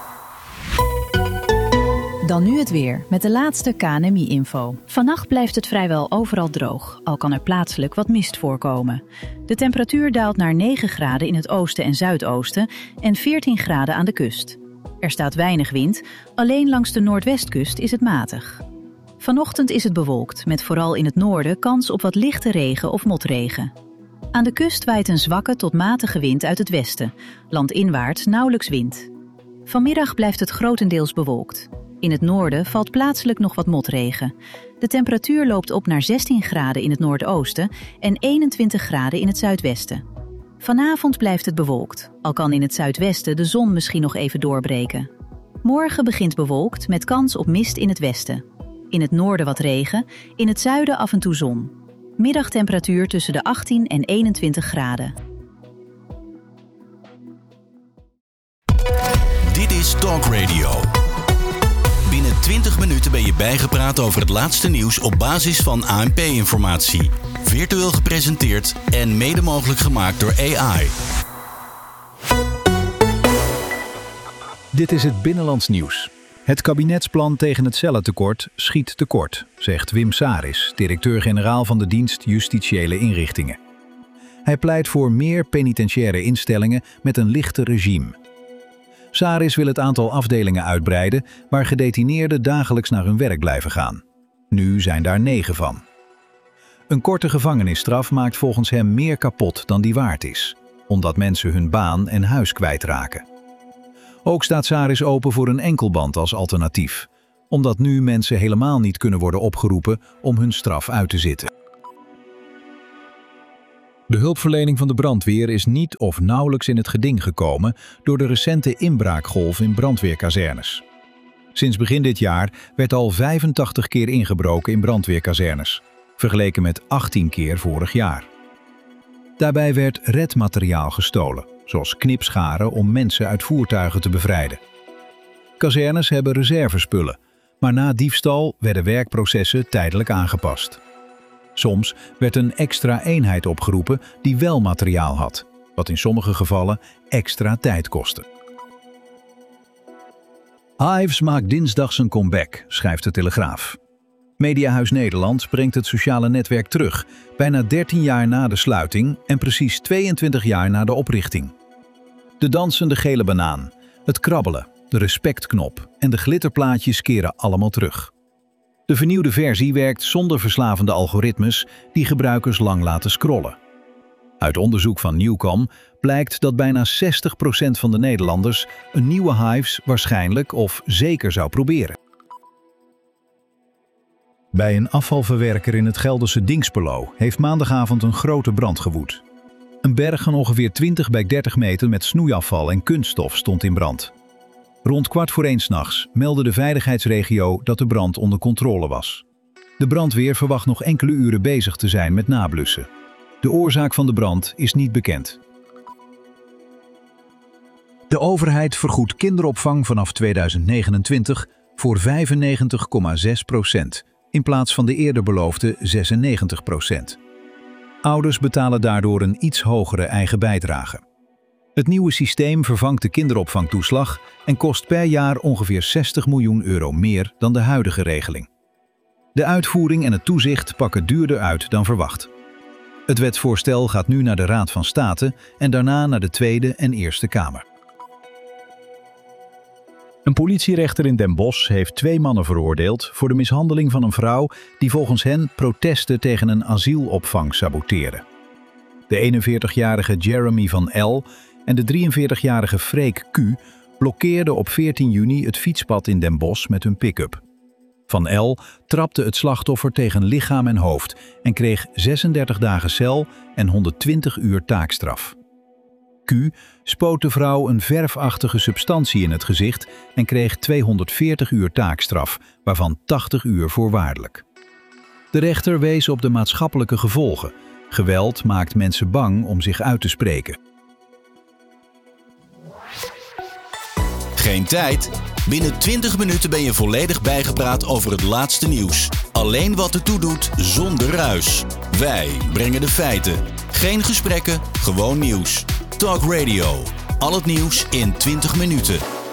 Dan nu het weer, met de laatste KNMI-info. Vannacht blijft het vrijwel overal droog, al kan er plaatselijk wat mist voorkomen. De temperatuur daalt naar 9 graden in het oosten en zuidoosten en 14 graden aan de kust. Er staat weinig wind, alleen langs de noordwestkust is het matig. Vanochtend is het bewolkt, met vooral in het noorden kans op wat lichte regen of motregen. Aan de kust waait een zwakke tot matige wind uit het westen, landinwaarts nauwelijks wind. Vanmiddag blijft het grotendeels bewolkt. In het noorden valt plaatselijk nog wat motregen. De temperatuur loopt op naar 16 graden in het noordoosten en 21 graden in het zuidwesten. Vanavond blijft het bewolkt, al kan in het zuidwesten de zon misschien nog even doorbreken. Morgen begint bewolkt met kans op mist in het westen. In het noorden wat regen, in het zuiden af en toe zon. Middagtemperatuur tussen de 18 en 21 graden. Dit is Talk Radio. Binnen 20 minuten ben je bijgepraat over het laatste nieuws op basis van ANP-informatie. Virtueel gepresenteerd en mede mogelijk gemaakt door AI. Dit is het Binnenlands Nieuws. Het kabinetsplan tegen het cellentekort schiet tekort, zegt Wim Saris, directeur-generaal van de dienst Justitiële Inrichtingen. Hij pleit voor meer penitentiaire instellingen met een lichter regime. Saris wil het aantal afdelingen uitbreiden waar gedetineerden dagelijks naar hun werk blijven gaan. Nu zijn daar 9 van. Een korte gevangenisstraf maakt volgens hem meer kapot dan die waard is, omdat mensen hun baan en huis kwijtraken. Ook staat Saris open voor een enkelband als alternatief, omdat nu mensen helemaal niet kunnen worden opgeroepen om hun straf uit te zitten. De hulpverlening van de brandweer is niet of nauwelijks in het geding gekomen door de recente inbraakgolf in brandweerkazernes. Sinds begin dit jaar werd al 85 keer ingebroken in brandweerkazernes, vergeleken met 18 keer vorig jaar. Daarbij werd redmateriaal gestolen, zoals knipscharen om mensen uit voertuigen te bevrijden. Kazernes hebben reservespullen, maar na diefstal werden werkprocessen tijdelijk aangepast. Soms werd een extra eenheid opgeroepen die wel materiaal had, wat in sommige gevallen extra tijd kostte. Hives maakt dinsdag zijn comeback, schrijft de Telegraaf. Mediahuis Nederland brengt het sociale netwerk terug, bijna 13 jaar na de sluiting en precies 22 jaar na de oprichting. De dansende gele banaan, het krabbelen, de respectknop en de glitterplaatjes keren allemaal terug. De vernieuwde versie werkt zonder verslavende algoritmes die gebruikers lang laten scrollen. Uit onderzoek van Newcom blijkt dat bijna 60% van de Nederlanders een nieuwe Hives waarschijnlijk of zeker zou proberen. Bij een afvalverwerker in het Gelderse Dinxperlo heeft maandagavond een grote brand gewoed. Een berg van ongeveer 20 bij 30 meter met snoeiafval en kunststof stond in brand. Rond 1:15 'nachts meldde de veiligheidsregio dat de brand onder controle was. De brandweer verwacht nog enkele uren bezig te zijn met nablussen. De oorzaak van de brand is niet bekend. De overheid vergoedt kinderopvang vanaf 2029 voor 95,6%, in plaats van de eerder beloofde 96%. Ouders betalen daardoor een iets hogere eigen bijdrage. Het nieuwe systeem vervangt de kinderopvangtoeslag en kost per jaar ongeveer 60 miljoen euro meer dan de huidige regeling. De uitvoering en het toezicht pakken duurder uit dan verwacht. Het wetsvoorstel gaat nu naar de Raad van State en daarna naar de Tweede en Eerste Kamer. Een politierechter in Den Bosch heeft 2 mannen veroordeeld voor de mishandeling van een vrouw die volgens hen protesten tegen een asielopvang saboteerde. De 41-jarige Jeremy van L. en de 43-jarige Freek Q. blokkeerden op 14 juni het fietspad in Den Bosch met hun pick-up. Van L. trapte het slachtoffer tegen lichaam en hoofd en kreeg 36 dagen cel en 120 uur taakstraf. Q. spoot de vrouw een verfachtige substantie in het gezicht en kreeg 240 uur taakstraf, waarvan 80 uur voorwaardelijk. De rechter wees op de maatschappelijke gevolgen. Geweld maakt mensen bang om zich uit te spreken. Geen tijd? Binnen 20 minuten ben je volledig bijgepraat over het laatste nieuws. Alleen wat ertoe doet, zonder ruis. Wij brengen de feiten. Geen gesprekken, gewoon nieuws. Talk Radio. Al het nieuws in 20 minuten.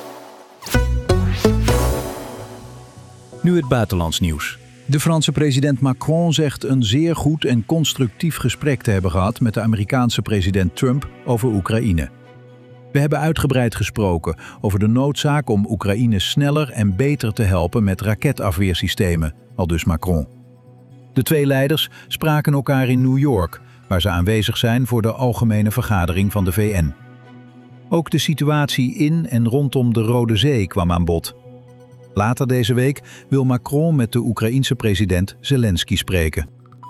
Nu het buitenlands nieuws. De Franse president Macron zegt een zeer goed en constructief gesprek te hebben gehad met de Amerikaanse president Trump over Oekraïne. We hebben uitgebreid gesproken over de noodzaak om Oekraïne sneller en beter te helpen met raketafweersystemen, aldus Macron. De 2 leiders spraken elkaar in New York, waar ze aanwezig zijn voor de Algemene Vergadering van de VN. Ook de situatie in en rondom de Rode Zee kwam aan bod. Later deze week wil Macron met de Oekraïense president Zelensky spreken.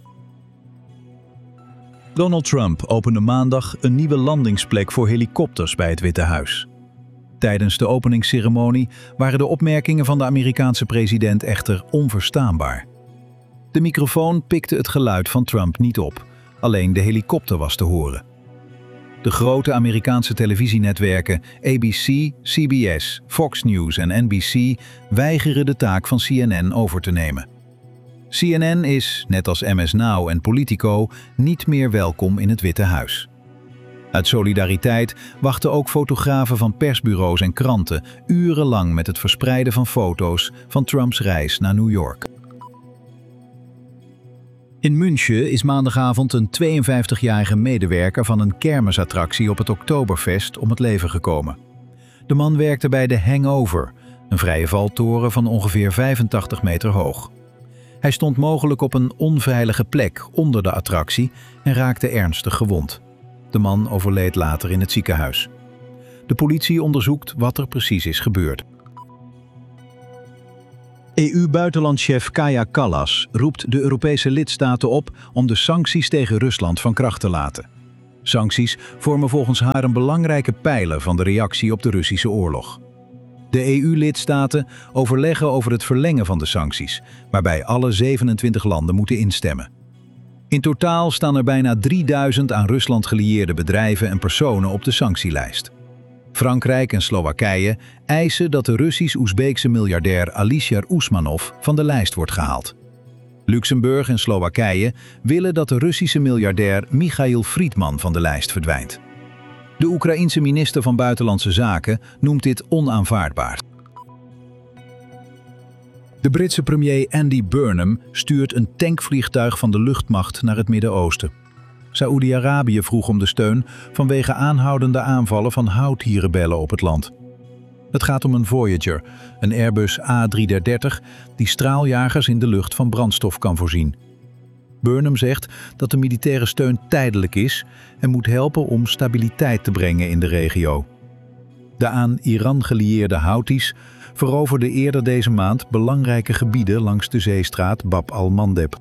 Donald Trump opende maandag een nieuwe landingsplek voor helikopters bij het Witte Huis. Tijdens de openingsceremonie waren de opmerkingen van de Amerikaanse president echter onverstaanbaar. De microfoon pikte het geluid van Trump niet op, alleen de helikopter was te horen. De grote Amerikaanse televisienetwerken ABC, CBS, Fox News en NBC weigeren de taak van CNN over te nemen. CNN is, net als MS Now en Politico, niet meer welkom in het Witte Huis. Uit solidariteit wachten ook fotografen van persbureaus en kranten urenlang met het verspreiden van foto's van Trumps reis naar New York. In München is maandagavond een 52-jarige medewerker van een kermisattractie op het Oktoberfest om het leven gekomen. De man werkte bij de Hangover, een vrije valtoren van ongeveer 85 meter hoog. Hij stond mogelijk op een onveilige plek onder de attractie en raakte ernstig gewond. De man overleed later in het ziekenhuis. De politie onderzoekt wat er precies is gebeurd. EU-buitenlandchef Kaja Kallas roept de Europese lidstaten op om de sancties tegen Rusland van kracht te laten. Sancties vormen volgens haar een belangrijke pijler van de reactie op de Russische oorlog. De EU-lidstaten overleggen over het verlengen van de sancties, waarbij alle 27 landen moeten instemmen. In totaal staan er bijna 3000 aan Rusland gelieerde bedrijven en personen op de sanctielijst. Frankrijk en Slowakije eisen dat de Russisch-Oezbeekse miljardair Alisher Usmanov van de lijst wordt gehaald. Luxemburg en Slowakije willen dat de Russische miljardair Michail Friedman van de lijst verdwijnt. De Oekraïense minister van Buitenlandse Zaken noemt dit onaanvaardbaar. De Britse premier Andy Burnham stuurt een tankvliegtuig van de luchtmacht naar het Midden-Oosten. Saoedi-Arabië vroeg om de steun vanwege aanhoudende aanvallen van Houthi-rebellen op het land. Het gaat om een Voyager, een Airbus A330 die straaljagers in de lucht van brandstof kan voorzien. Burnham zegt dat de militaire steun tijdelijk is en moet helpen om stabiliteit te brengen in de regio. De aan Iran gelieerde Houthis veroverden eerder deze maand belangrijke gebieden langs de zeestraat Bab al-Mandeb.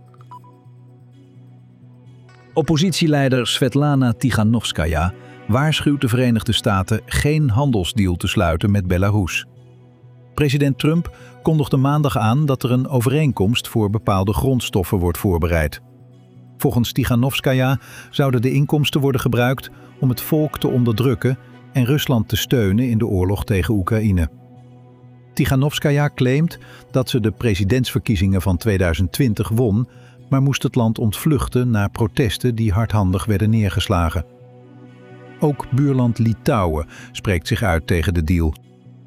Oppositieleider Svetlana Tikhanovskaya waarschuwt de Verenigde Staten geen handelsdeal te sluiten met Belarus. President Trump kondigde maandag aan dat er een overeenkomst voor bepaalde grondstoffen wordt voorbereid. Volgens Tikhanovskaya zouden de inkomsten worden gebruikt om het volk te onderdrukken en Rusland te steunen in de oorlog tegen Oekraïne. Tikhanovskaya claimt dat ze de presidentsverkiezingen van 2020 won, maar moest het land ontvluchten na protesten die hardhandig werden neergeslagen. Ook buurland Litouwen spreekt zich uit tegen de deal.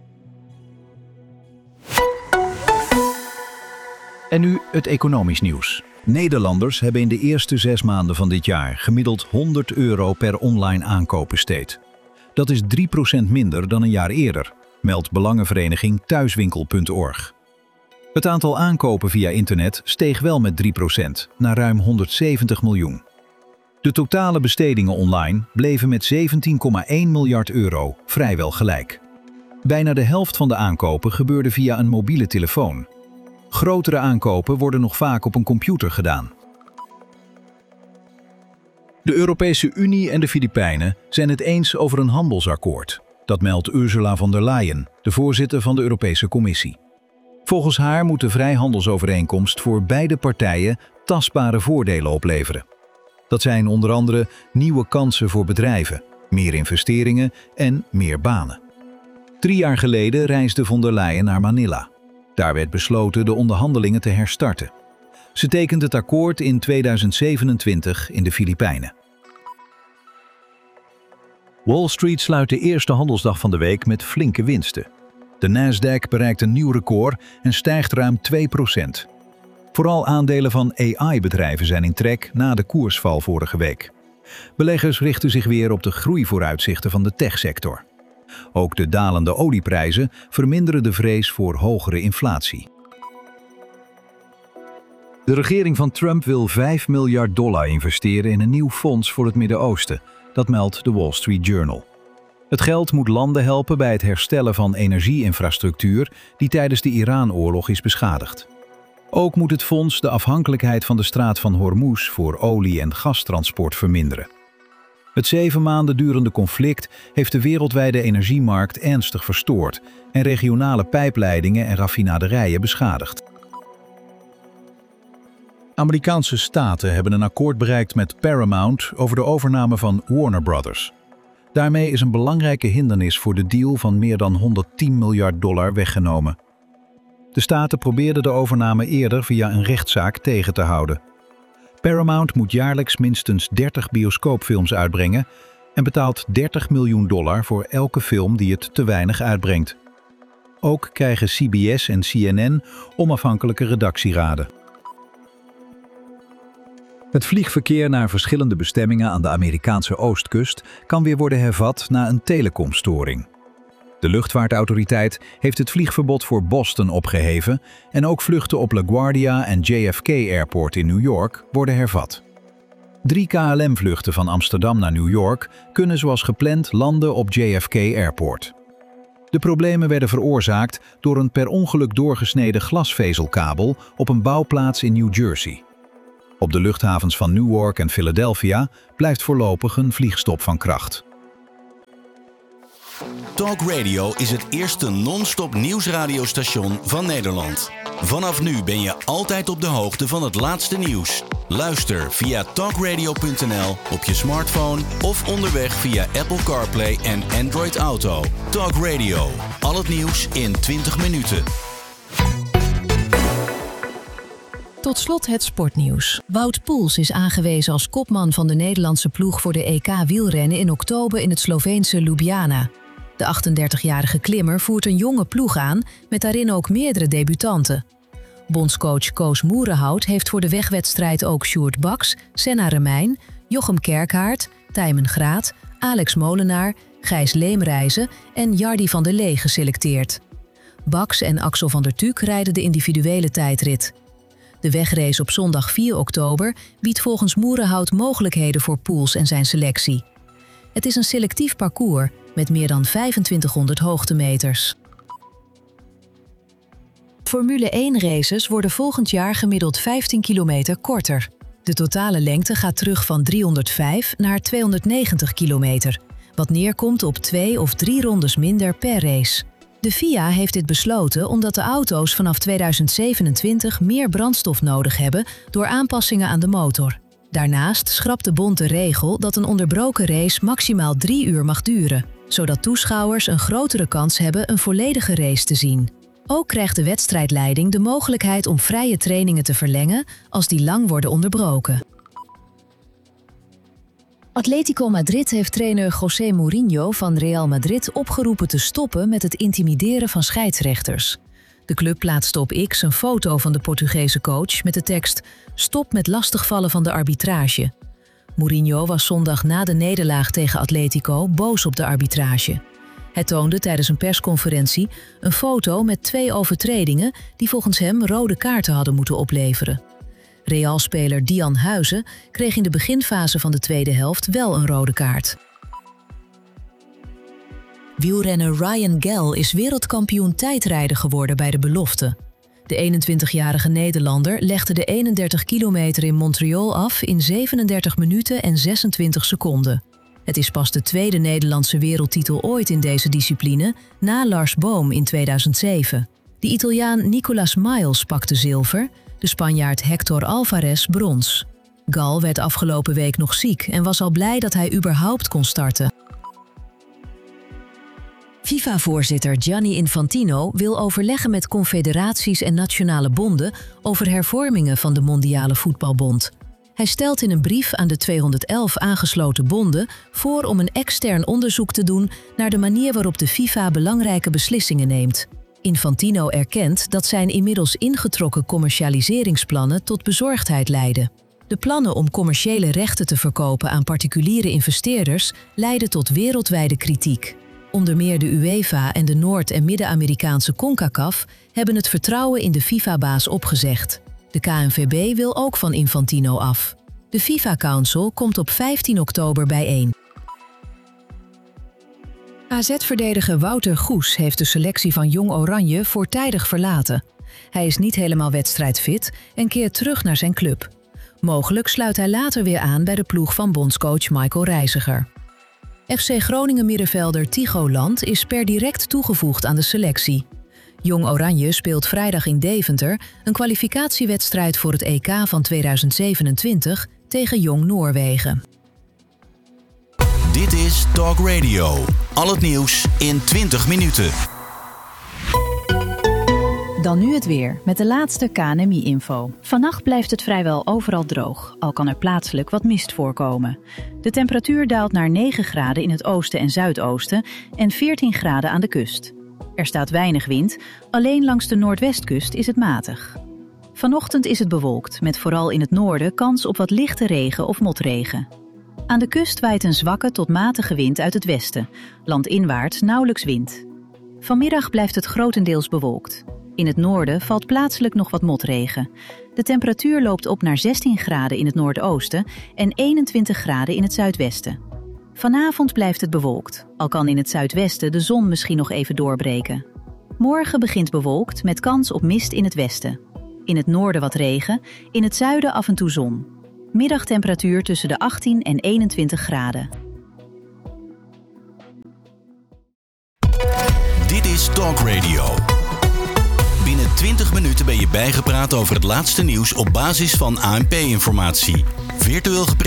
En nu het economisch nieuws. Nederlanders hebben in de eerste 6 maanden van dit jaar gemiddeld €100 per online aankoop besteed. Dat is 3% minder dan een jaar eerder, meldt belangenvereniging thuiswinkel.org. Het aantal aankopen via internet steeg wel met 3% naar ruim 170 miljoen. De totale bestedingen online bleven met €17,1 miljard vrijwel gelijk. Bijna de helft van de aankopen gebeurde via een mobiele telefoon. Grotere aankopen worden nog vaak op een computer gedaan. De Europese Unie en de Filipijnen zijn het eens over een handelsakkoord. Dat meldt Ursula von der Leyen, de voorzitter van de Europese Commissie. Volgens haar moet de vrijhandelsovereenkomst voor beide partijen tastbare voordelen opleveren. Dat zijn onder andere nieuwe kansen voor bedrijven, meer investeringen en meer banen. 3 jaar geleden reisde von der Leyen naar Manila. Daar werd besloten de onderhandelingen te herstarten. Ze tekent het akkoord in 2027 in de Filipijnen. Wall Street sluit de eerste handelsdag van de week met flinke winsten. De Nasdaq bereikt een nieuw record en stijgt ruim 2%. Vooral aandelen van AI-bedrijven zijn in trek na de koersval vorige week. Beleggers richten zich weer op de groeivooruitzichten van de techsector. Ook de dalende olieprijzen verminderen de vrees voor hogere inflatie. De regering van Trump wil $5 miljard investeren in een nieuw fonds voor het Midden-Oosten. Dat meldt de Wall Street Journal. Het geld moet landen helpen bij het herstellen van energieinfrastructuur die tijdens de Iran-oorlog is beschadigd. Ook moet het fonds de afhankelijkheid van de straat van Hormuz voor olie- en gastransport verminderen. Het 7 maanden durende conflict heeft de wereldwijde energiemarkt ernstig verstoord en regionale pijpleidingen en raffinaderijen beschadigd. Amerikaanse staten hebben een akkoord bereikt met Paramount over de overname van Warner Brothers. Daarmee is een belangrijke hindernis voor de deal van meer dan $110 miljard weggenomen. De staten probeerden de overname eerder via een rechtszaak tegen te houden. Paramount moet jaarlijks minstens 30 bioscoopfilms uitbrengen en betaalt $30 miljoen voor elke film die het te weinig uitbrengt. Ook krijgen CBS en CNN onafhankelijke redactieraden. Het vliegverkeer naar verschillende bestemmingen aan de Amerikaanse oostkust kan weer worden hervat na een telecomstoring. De luchtvaartautoriteit heeft het vliegverbod voor Boston opgeheven en ook vluchten op LaGuardia en JFK Airport in New York worden hervat. 3 KLM-vluchten van Amsterdam naar New York kunnen zoals gepland landen op JFK Airport. De problemen werden veroorzaakt door een per ongeluk doorgesneden glasvezelkabel op een bouwplaats in New Jersey. Op de luchthavens van Newark en Philadelphia blijft voorlopig een vliegstop van kracht. Talk Radio is het eerste non-stop nieuwsradiostation van Nederland. Vanaf nu ben je altijd op de hoogte van het laatste nieuws. Luister via talkradio.nl op je smartphone of onderweg via Apple CarPlay en Android Auto. Talk Radio, al het nieuws in 20 minuten. Tot slot het sportnieuws. Wout Poels is aangewezen als kopman van de Nederlandse ploeg voor de EK wielrennen in oktober in het Sloveense Ljubljana. De 38-jarige klimmer voert een jonge ploeg aan, met daarin ook meerdere debutanten. Bondscoach Koos Moerenhout heeft voor de wegwedstrijd ook Sjoerd Baks, Senna Remijn, Jochem Kerkhaert, Tijmen Graat, Alex Molenaar, Gijs Leemreizen en Jardi van der Lee geselecteerd. Baks en Axel van der Tuuk rijden de individuele tijdrit. De wegrace op zondag 4 oktober biedt volgens Moerenhout mogelijkheden voor Poels en zijn selectie. Het is een selectief parcours met meer dan 2500 hoogtemeters. Formule 1-races worden volgend jaar gemiddeld 15 kilometer korter. De totale lengte gaat terug van 305 naar 290 kilometer, wat neerkomt op 2 of 3 rondes minder per race. De FIA heeft dit besloten omdat de auto's vanaf 2027 meer brandstof nodig hebben door aanpassingen aan de motor. Daarnaast schrapt de bond de regel dat een onderbroken race maximaal 3 uur mag duren, zodat toeschouwers een grotere kans hebben een volledige race te zien. Ook krijgt de wedstrijdleiding de mogelijkheid om vrije trainingen te verlengen als die lang worden onderbroken. Atletico Madrid heeft trainer José Mourinho van Real Madrid opgeroepen te stoppen met het intimideren van scheidsrechters. De club plaatste op X een foto van de Portugese coach met de tekst "Stop met lastigvallen van de arbitrage". Mourinho was zondag na de nederlaag tegen Atletico boos op de arbitrage. Hij toonde tijdens een persconferentie een foto met 2 overtredingen die volgens hem rode kaarten hadden moeten opleveren. Real-speler Dian Huizen kreeg in de beginfase van de tweede helft wel een rode kaart. Wielrenner Ryan Gell is wereldkampioen tijdrijden geworden bij de belofte. De 21-jarige Nederlander legde de 31 kilometer in Montreal af in 37 minuten en 26 seconden. Het is pas de tweede Nederlandse wereldtitel ooit in deze discipline, na Lars Boom in 2007. De Italiaan Nicolas Miles pakte zilver, de Spanjaard Hector Alvarez brons. Gall werd afgelopen week nog ziek en was al blij dat hij überhaupt kon starten. FIFA-voorzitter Gianni Infantino wil overleggen met confederaties en nationale bonden over hervormingen van de Mondiale Voetbalbond. Hij stelt in een brief aan de 211 aangesloten bonden voor om een extern onderzoek te doen naar de manier waarop de FIFA belangrijke beslissingen neemt. Infantino erkent dat zijn inmiddels ingetrokken commercialiseringsplannen tot bezorgdheid leiden. De plannen om commerciële rechten te verkopen aan particuliere investeerders leiden tot wereldwijde kritiek. Onder meer de UEFA en de Noord- en Midden-Amerikaanse CONCACAF hebben het vertrouwen in de FIFA-baas opgezegd. De KNVB wil ook van Infantino af. De FIFA Council komt op 15 oktober bijeen. AZ-verdediger Wouter Goes heeft de selectie van Jong Oranje voortijdig verlaten. Hij is niet helemaal wedstrijdfit en keert terug naar zijn club. Mogelijk sluit hij later weer aan bij de ploeg van bondscoach Michael Reiziger. FC Groningen middenvelder Tycho Land is per direct toegevoegd aan de selectie. Jong Oranje speelt vrijdag in Deventer een kwalificatiewedstrijd voor het EK van 2027 tegen Jong Noorwegen. Dit is Talk Radio. Al het nieuws in 20 minuten. Dan nu het weer, met de laatste KNMI-info. Vannacht blijft het vrijwel overal droog, al kan er plaatselijk wat mist voorkomen. De temperatuur daalt naar 9 graden in het oosten en zuidoosten en 14 graden aan de kust. Er staat weinig wind, alleen langs de noordwestkust is het matig. Vanochtend is het bewolkt, met vooral in het noorden kans op wat lichte regen of motregen. Aan de kust waait een zwakke tot matige wind uit het westen, landinwaarts nauwelijks wind. Vanmiddag blijft het grotendeels bewolkt. In het noorden valt plaatselijk nog wat motregen. De temperatuur loopt op naar 16 graden in het noordoosten en 21 graden in het zuidwesten. Vanavond blijft het bewolkt, al kan in het zuidwesten de zon misschien nog even doorbreken. Morgen begint bewolkt met kans op mist in het westen. In het noorden wat regen, in het zuiden af en toe zon. Middagtemperatuur tussen de 18 en 21 graden. Dit is Talk Radio. Binnen 20 minuten ben je bijgepraat over het laatste nieuws op basis van ANP-informatie. Virtueel